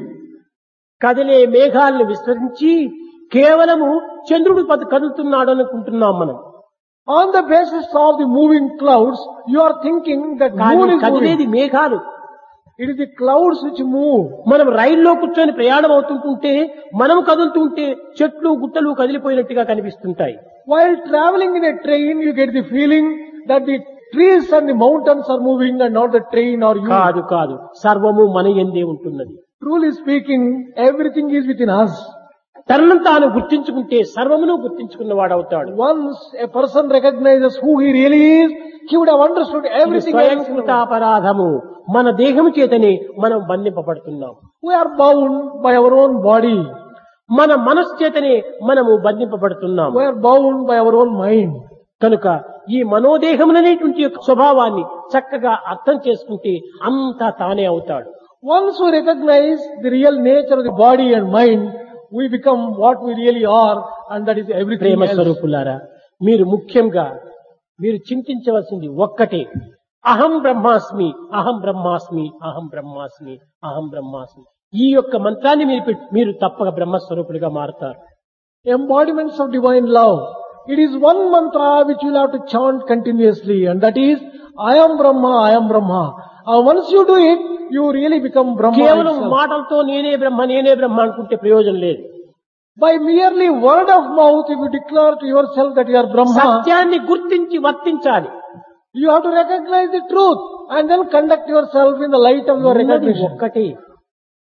కదిలే మేఘాలను విస్మరించి కేవలము చంద్రుడు పద కదులుతున్నాడు అనుకుంటున్నాం మనం. On the basis of the moving clouds, you are thinking that కానీ moon is కదిలేది moving. మేఘాలు. It is the clouds which move. మనం రైల్లో కూర్చొని ప్రయాణం అవుతుంటుంటే మనం కదులుతుంటే చెట్లు గుట్టలు కదిలిపోయినట్టుగా కనిపిస్తుంటాయి. While traveling in a train, you get the feeling that the trees and the mountains are moving and not the train or you. కాదు కాదు, సర్వము మన యందే ఉంటున్నది. Truly speaking, everything is within us. తనను తాను గుర్తించుకుంటే సర్వమును గుర్తించుకున్నవాడవుతాడు. Once a person recognizes who he really is, he would have understood everything else. స్వయంకృతాపరాధము, మన దేహము చేతనే మనం బంధింపబడుతున్నాం. We are bound by our own body. మన మనస్సు చేతనే మనము బంధింపబడుతున్నాం. We are bound by our own mind. కనుక ఈ మనోదేహములనేటువంటి యొక్క స్వభావాన్ని చక్కగా అర్థం చేసుకుంటే అంతా తానే అవుతాడు. Once we recognize the real nature of the body and mind, we become what we really are, and that is everything Prema else. స్వరూపులారా, మీరు ముఖ్యంగా మీరు చింతించవలసింది ఒక్కటే, అహం బ్రహ్మాస్మి, అహం బ్రహ్మాస్మి, అహం బ్రహ్మాస్మి, అహం బ్రహ్మాస్మి. ఈ యొక్క మంత్రాన్ని మీరు పెట్- మీరు తప్పక బ్రహ్మస్వరూపులుగా మారుతారు. Embodiments of divine love. It is one mantra which you will have to chant continuously, and that is, I am Brahma, I am Brahma. And once you do it, you really become Brahma కేవలం itself. మాటలతో నేనే బ్రహ్మ నేనే బ్రహ్మ అనుకుంటే ప్రయోజనం లేదు. By merely word of mouth, if you declare to yourself that you are Brahma, సత్యాన్ని గుర్తించి వర్తించాలి. you have to recognize the truth and then conduct yourself in the light of your ఉన్నది recognition. ఒక్కటే.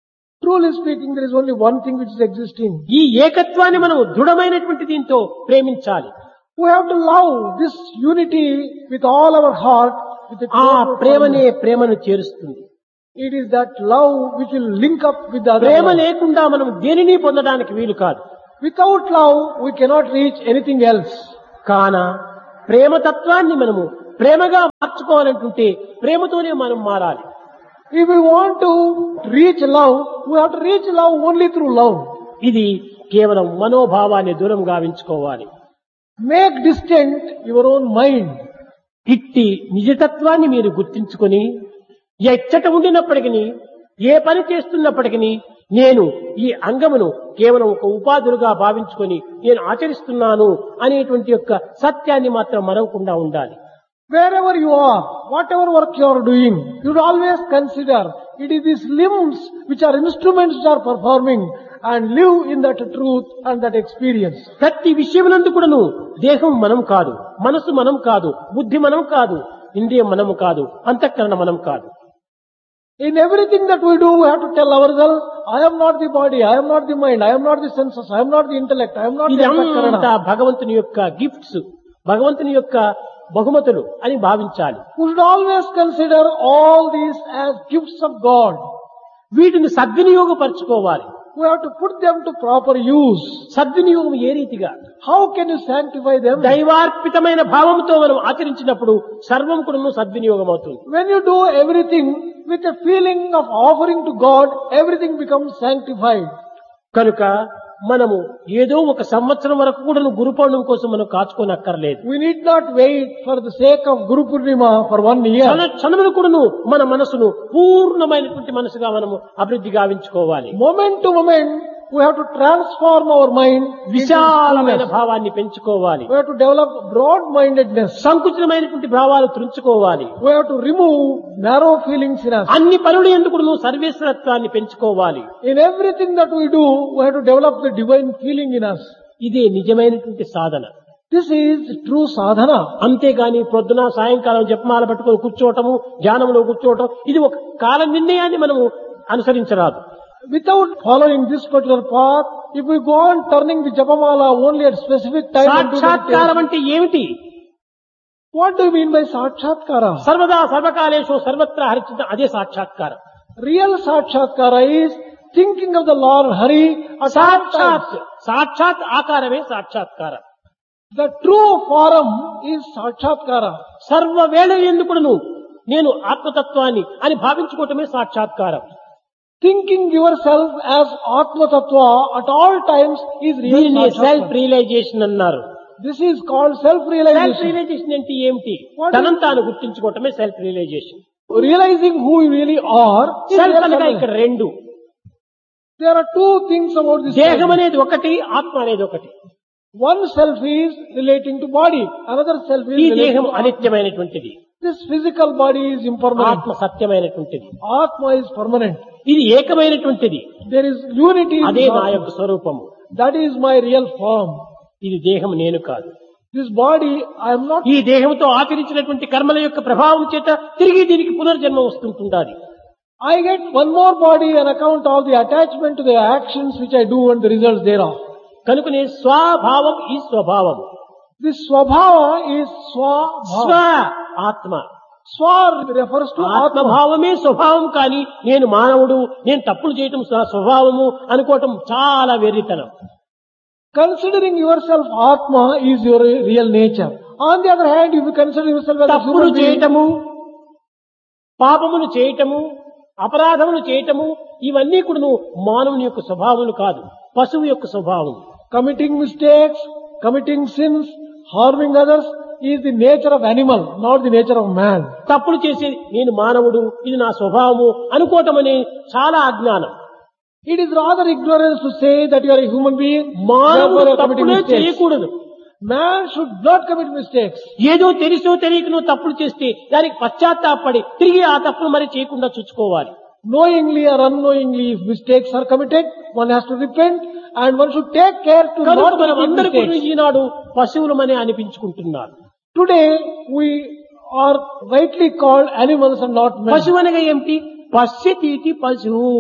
Truly speaking, there is only one thing which is existing. ఈ ఏకత్వాన్ని మనం దృఢమైనటువంటి దీంతో ప్రేమించాలి. We have to love this unity with all our heart. With a ఆ total ప్రేమనే commitment. ప్రేమను చేరుస్తుంది. It is that love which will link up with the other Prema love. లేకుండా మనం దేనిని పొందడానికి వీలు కాదు. Without love, we cannot reach anything else. కాన ప్రేమతత్వాన్ని మనము ప్రేమగా మార్చుకోవాలనుకుంటే ప్రేమతోనే మనం మారాలి. If we want to reach love, we have to reach love only through love. ఇది కేవలం మనోభావాన్ని దూరం గావించుకోవాలి. Make distant your own mind. ఇట్టి నిజతత్వాన్ని మీరు గుర్తించుకొని ఎచ్చట ఉండినప్పటికీ ఏ పని చేస్తున్నప్పటికీ నేను ఈ అంగమును కేవలం ఒక ఉపాధులుగా భావించుకొని నేను ఆచరిస్తున్నాను అనేటువంటి యొక్క సత్యాన్ని మాత్రం మరవకుండా ఉండాలి. Wherever you are, whatever work you are doing, you should always consider it is these limbs which are instruments which are performing, and live in that truth and that experience. ప్రతి విషయమునందు కూడాను దేహం మనం కాదు, మనసు మనం కాదు, బుద్ధి మనం కాదు, ఇంద్రియం మనము కాదు, అంతఃకరణ మనం కాదు. In everything that we do, we have to tell ourselves, I am not the body, I am not the mind, I am not the senses, I am not the intellect, I am not the ఇదంతా antakarana. భగవంతుని యొక్క gifts, భగవంతుని యొక్క బహుమతులు అని భావించాలి. We should always consider all these as gifts of God. వీటిని సద్వినియోగపరచుకోవాలి. We have to put them to proper use. సద్వినియోగం ఏ రీతిగా? How can you sanctify them? దైవార్పితమైన భావంతో మనం ఆచరించినప్పుడు సర్వం కూడా సద్వినియోగం అవుతుంది. When you do everything with a feeling of offering to God, everything becomes sanctified. కనుక మనము ఏదో ఒక సంవత్సరం వరకు కూడా గురు పౌర్ణమి కోసం మనం కాచుకోనక్కర్లేదు. We need not wait for the sake of Guru Purnima for one year. క్షణములు కూడాను మన మనసును పూర్ణమైనటువంటి మనసుగా మనము అభివృద్ధి గావించుకోవాలి. Moment to moment, we have to transform our mind. విశాలమైన into భావాన్ని పెంచుకోవాలి. We have to develop broad-mindedness. సంకుచితమైనటువంటి భావాలు త్రుంచుకోవాలి. We have to remove narrow feelings in us. అన్ని పనులు ఎందుకు సర్వేశ్వరత్వాన్ని పెంచుకోవాలి. In everything that we do, we have to develop the divine feeling in us. ఇదే నిజమైనటువంటి సాధన. This is true sadhana. అంతేగాని పొద్దున సాయంకాలం జపమాల పట్టుకొని కూర్చోవటము, ధ్యానంలో కూర్చోవటం, ఇది ఒక కాల నిర్ణయాన్ని మనము అనుసరించరాదు. Without following this particular path, if we go on turning the japamala only at specific time, and do సాక్షాత్కారం meditation, అంటే ఏమిటి? what do you mean by sakshatkara? సర్వదా సర్వకాలేషు సర్వత్రా హరిచిత, అదే సాక్షాత్కారం. Real sakshatkara is thinking of the Lord Hari at all సాక్షాత్ times. సాక్షాత్ ఆకారమే సాక్షాత్కారం. The true form is sakshatkara. సర్వవేళ ఎందుకును నేను ఆత్మతత్వాన్ని అని భావించుకోవటమే సాక్షాత్కారం. Thinking yourself as Atma Tattva at all times is real దీనిని సెల్ఫ్ sakshatkara. రియలైజేషన్ అన్నారు. This is called self self-realization. Realisation అంటే ఏమిటి? What is- తనంతా తాను గుర్తించుకోవటమే self realisation. Realizing who you really are is self real అనగా ఇక్కడ self-realization. రెండు. There are two things about this. దేహం self. అనేది ఒకటి, ఆత్మ అనేది ఒకటి. One self is relating to body, another self is ఈ relating దేహం to Atma. అనిత్యమైనటువంటిది, This physical body is impermanent. ఆత్మ సత్యమైనటువంటిది. Atma is permanent. ఇది ఏకమైనటువంటిది, There is unity in అదే this నా Atma. యొక్క స్వరూపము. That is my real form. ఇది దేహం నేను కాదు. This body, I am not. ఈ దేహంతో ఆచరించినటువంటి కర్మల యొక్క ప్రభావం చేత తిరిగి దీనికి పునర్జన్మ వస్తుంటుండాలి. I get one more body on account of the attachment to the actions which I do and the results thereof. కనుకనే స్వభావం ఈ స్వభావం. This swabhava is స్వ swabhava. ఆత్మ. Swa refers to Atma. ఆత్మభావమే స్వభావం, కానీ నేను మానవుడు, నేను తప్పులు చేయటం స్వ- స్వభావము అనుకోవటం చాలా వెర్రితనం. Considering yourself Atma is your real nature. On the other hand, if you consider yourself as a తప్పులు human being, చేయటము, పాపములు చేయటము, అపరాధములు చేయటము, ఇవన్నీ కూడా మానవుని యొక్క స్వభావములు కాదు, పశువు యొక్క స్వభావం. committing mistakes, committing sins, harming others is the nature of animal, not the nature of man. తప్పులు చేసి నేను మానవుడు, ఇది నా స్వభావము అనుకోవటం అనే చాలా అజ్ఞానం. It is rather ignorance to say that you are a human being, therefore మానవుడు you are committing తప్పులే mistakes. చేయకూడదు. Man should not commit mistakes. ఏదో తెలిసో తెలియకనో తప్పులు చేస్తే దానికి పశ్చాత్తాపడి తిరిగి ఆ తప్పులు మరి చేయకుండా చూసుకోవాలి. Knowingly or unknowingly, if mistakes are committed, one has to repent and one should take care to కనుక not మనం commit అందరూ కూడా mistakes. Eenadu పశువులమని అనిపించుకుంటున్నారు. Today, we are rightly called animals and not men. పశువు అనగా ఏమిటి? పశ్యతీతి పశువు,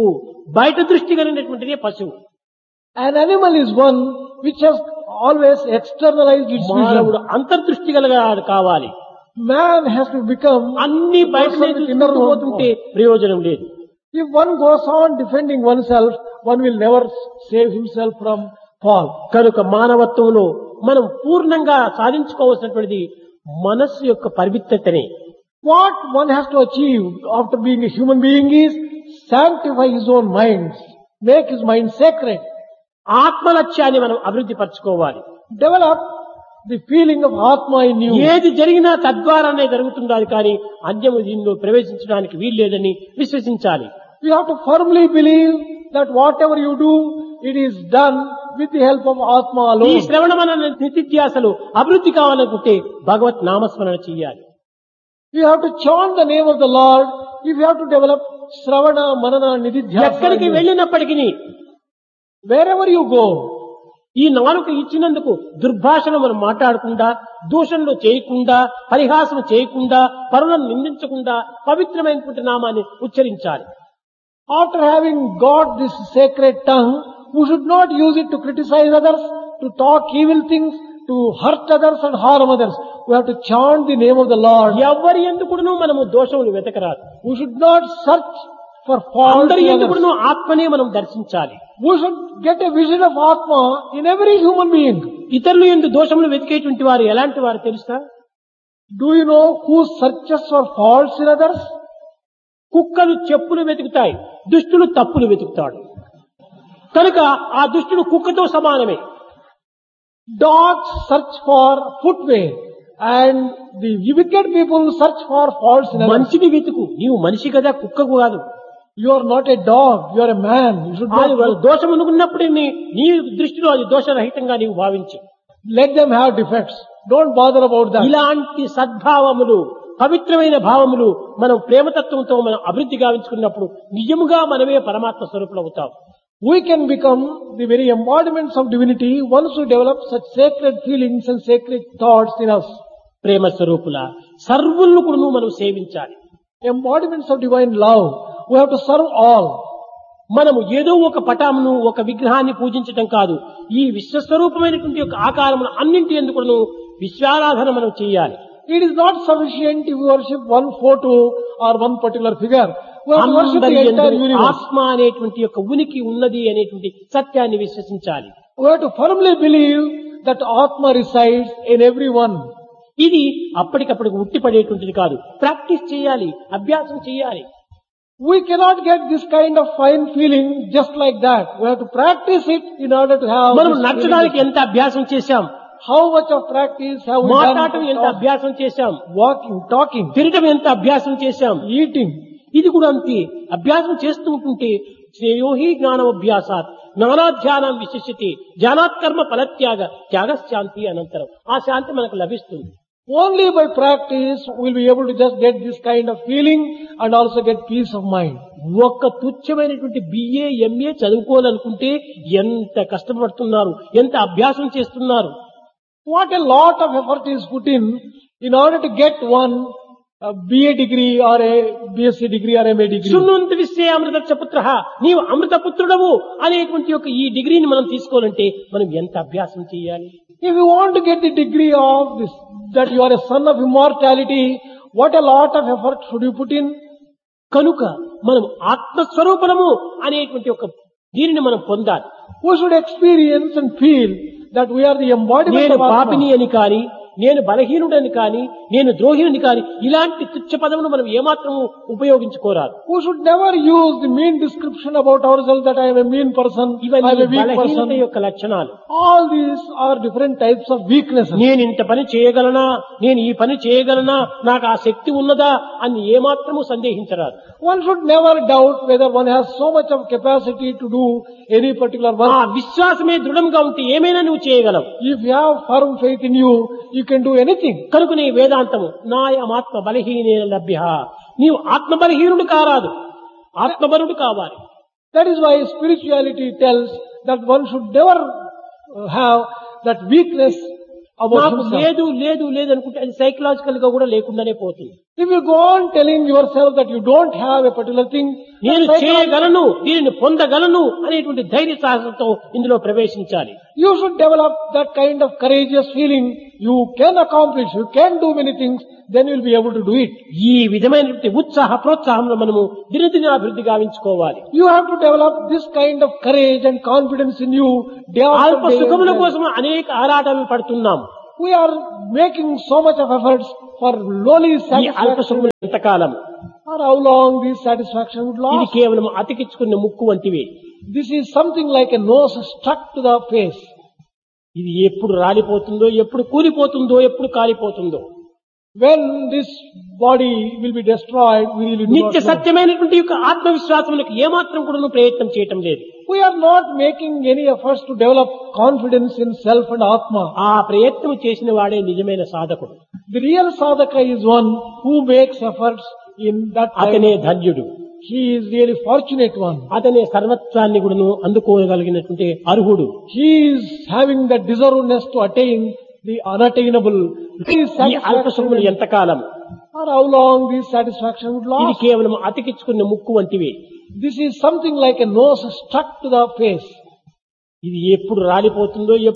బయట దృష్టి కలిగినటువంటిదే పశువు. An animal is one which has always externalized its మానవుడు vision. అంతర్దృష్టి కలిగాడు కావాలి. Man has to become అన్ని a బయటనే person with inner చూసుకుంటూ పోతుంటే world. ప్రయోజనం లేదు. If one goes on defending oneself, one will never save himself from fall. కనుక మానవత్వంలో మనం పూర్ణంగా సాధించుకోవాల్సినటువంటిది మనస్సు యొక్క పవిత్రతనే. What one has to achieve after being a human being is sanctify his own mind, make his mind sacred, ఆత్మలక్ష్యాన్ని మనం అభివృద్ధి పరచుకోవాలి. develop the feeling of Atma in you. ఏది జరిగినా తద్వారానే జరుగుతుండాలి కానీ అన్యము దీనిలో ప్రవేశించడానికి వీల్లేదని విశ్వసించాలి. You have to firmly believe that whatever you do, it is done with the help of Atma ఈ alone. శ్రవణ మనన నిత్యాసలు అభివృద్ధి కావాలనుకుంటే భగవత్ నామస్మరణ చెయ్యాలి. You have to chant the name of the Lord if you have to develop Sravana, Manana, ఎక్కడికి Nididhyasa. వెళ్ళినప్పటికీ Wherever you go, ఈ నాలుక ఇచ్చినందుకు దుర్భాషను మనం మాట్లాడకుండా, దూషణలు చేయకుండా, పరిహాసం చేయకుండా, పరులను నిందించకుండా పవిత్రమైనటువంటి నామాన్ని ఉచ్చరించాలి. after having got this sacred tongue, we should not use it to criticize others, to talk evil things, to hurt others and harm others. We have to chant the name of the Lord. ఎవరి ఎందుకును మనము దోషములు వెతకరాదు. We should not search for fault అందరి in others. ఎందుకును ఆత్మనే మనం దర్శించాలి. We should get a vision of Atma in every human being. ఇతరులు ఎందు దోషములు వెతికేటువంటి వారు ఎలాంటి వారు తెలుసా? Do you know who searches for faults in others? కుక్కలు చెప్పులు వెతుకుతాయి, దుష్టులు తప్పులు వెతుకుతాడు. కనుక ఆ దుష్టుడు కుక్కతో సమానమే. Dogs search for footwear and the wicked people search for faults in others. మంచిని వెతుకు, నీవు మనిషి కదా, కుక్కకు కాదు. You are not a dog, you are a man. You should అది not దోషం అనుకున్నప్పుడు నీ నీ దృష్టిలో అది దోషరహితంగా నీవు భావించు. let them have defects. Don't bother about that. ఇలాంటి సద్భావములు, పవిత్రమైన భావములు మనం ప్రేమతత్వంతో మనం అభివృద్ధి గావించుకున్నప్పుడు నిజముగా మనమే పరమాత్మ స్వరూపులు అవుతాం. We can become the very embodiments of divinity once we develop such sacred feelings and sacred thoughts in us. ప్రేమ స్వరూపుల సర్వులను కూడా మనం సేవించాలి. Embodiments of divine love. We have to serve all. మనము ఏదో ఒక పటామును, ఒక విగ్రహాన్ని పూజించటం కాదు. ఈ విశ్వస్వరూపమైనటువంటి యొక్క ఆకారమును అన్నింటి ఎందుకు విశ్వారాధన మనం చేయాలి. It is not sufficient if we worship one photo or one particular figure. We have to worship అందరి the entire యందు universe. ఆత్మ అనేటువంటి యొక్క ఉనికి ఉన్నది అనేటువంటి సత్యాన్ని విశ్వసించాలి. We have to firmly believe that Atma resides in everyone. ఇది అప్పటికప్పటికి ఉట్టిపడేటువంటిది కాదు. ప్రాక్టీస్ చేయాలి, అభ్యాసం చేయాలి. We cannot get this kind of fine feeling just like that. We have to practice it in order to have మనం this నడచడానికి feeling. ఎంత అభ్యాసం చేశాం, How much of practice have we మాట్లాడటం done? ఎంత అభ్యాసం చేశాం, Walking, talking, తినటం ఎంత అభ్యాసం చేశాం. eating. ఇది కూడా అంతే. అభ్యాసం చేస్తూ ఉంటుంటే శ్రేయోహి జ్ఞానమభ్యాసాత్ జ్ఞానాధ్యానం విశిష్యతి జ్ఞానాత్ కర్మ ఫలత్యాగ త్యాగశాంతి అనంతరం ఆ శాంతి మనకు లభిస్తుంది. Only by practice we'll be able to just get this kind of feeling and also get peace of mind. ఒక్క తుచ్చమైనటువంటి బిఏ ఎంఏ చదువుకోవాలనుకుంటే ఎంత కష్టపడుతున్నారు, ఎంత అభ్యాసం చేస్తున్నారు. What a lot of effort is put in in order to get one a B A degree or a B S c degree or M A degree. శృణ్వంతి విశ్వే అమృతస్య పుత్రః నీవు అమృత పుత్రుడవు అనేటువంటి యొక్క ఈ డిగ్రీని మనం తీసుకోవాలంటే మనం ఎంత అభ్యాసం చేయాలి. If you want to get the degree of this, that you are a son of immortality, what a lot of effort should you put in? కనుక మనం ఆత్మస్వరూపము అనేటువంటి ఒక దీనిని మనం పొందాలి. We should experience and feel that we are the embodiment నేను of పాపిని Atma. అని కాని, నేను బలహీనుడని కాని, నేను ద్రోహిని కాని ఇలాంటి తుచ్చ పదమును మనం ఏమాత్రము ఉపయోగించుకోరాదు. We should never use the mean description about ourselves that I am a mean person, I am ఇవన్నీ a weak బలహీనత person. యొక్క లక్షణాలు. All these are different types of weaknesses. నేను ఇంత పని చేయగలనా, నేను ఈ పని చేయగలనా, నాకు ఆ శక్తి ఉన్నదా అని ఏమాత్రము సందేహించరాదు. One should never doubt whether one has so much of capacity to do any particular ఆ work. విశ్వాసమే దృఢంగా ఉంటే ఏమైనా నువ్వు చేయగలవు. If you have firm faith in you, you can do anything. కనుక నీ వేదాంతము నాయమాత్మ బలహీన లభ్య, నీవు ఆత్మ బలహీనుడు కారాదు, ఆత్మబలుడు కావాలి. That is why spirituality tells that one should never uh, have that weakness about నాకు himself. లేదు లేదు లేదు అనుకుంటే అది సైకలాజికల్ గా కూడా లేకుండానే పోతుంది. If you go on telling yourself that you don't have a particular thing, నేను then చేయగలను, దీనిని పొందగలను అనేటువంటి ధైర్య సాహసంతో ఇందులో ప్రవేశించాలి. you should develop that kind of courageous feeling. You can accomplish, you can do many things, then you will be able to do it. ఈ విధమైనటువంటి ఉత్సాహ ప్రోత్సాహంలో మనము దినదిన అభివృద్ధి గావించుకోవాలి. You have to develop this kind of courage and confidence in you day అల్ప after day. సుఖముల కోసం అనేక ఆరాటాలు పడుతున్నాం. We are making so much of efforts for lowly ఈ అల్ప satisfaction. సుఖములు ఎంతకాలం? Or how long these satisfaction would ఇది last. కేవలం అతికించుకున్న ముక్కు వంటివే. This is something like a nose stuck to the face. ఇది ఎప్పుడు రాలిపోతుందో, ఎప్పుడు కూలిపోతుందో, ఎప్పుడు కాలిపోతుందో. When this body will be destroyed, we really do నిత్య not know. సత్యమైనటువంటి యొక్క ఆత్మవిశ్వాసములకు ఏమాత్రం కూడా ప్రయత్నం చేయటం లేదు. We are not making any efforts to develop confidence in self and Atma. ఆ ప్రయత్నం చేసిన వాడే నిజమైన సాధకుడు. The real sadhaka is one who makes efforts in that అతనే time. ధన్యుడు. He is really fortunate one. అతనే సర్వత్వాన్ని కూడాను అందుకోగలిగినటువంటి అర్హుడు. He is having the deservedness to attain the unattainable. His ఈ అల్ప సుఖములు satisfaction, ఎంతకాలం? or how long this satisfaction would ఇది last. కేవలం అతికించుకున్న ముక్కు వంటివే. This is something like a nose stuck to the face. ఇది ఎప్పుడు రాలిపోతుందో,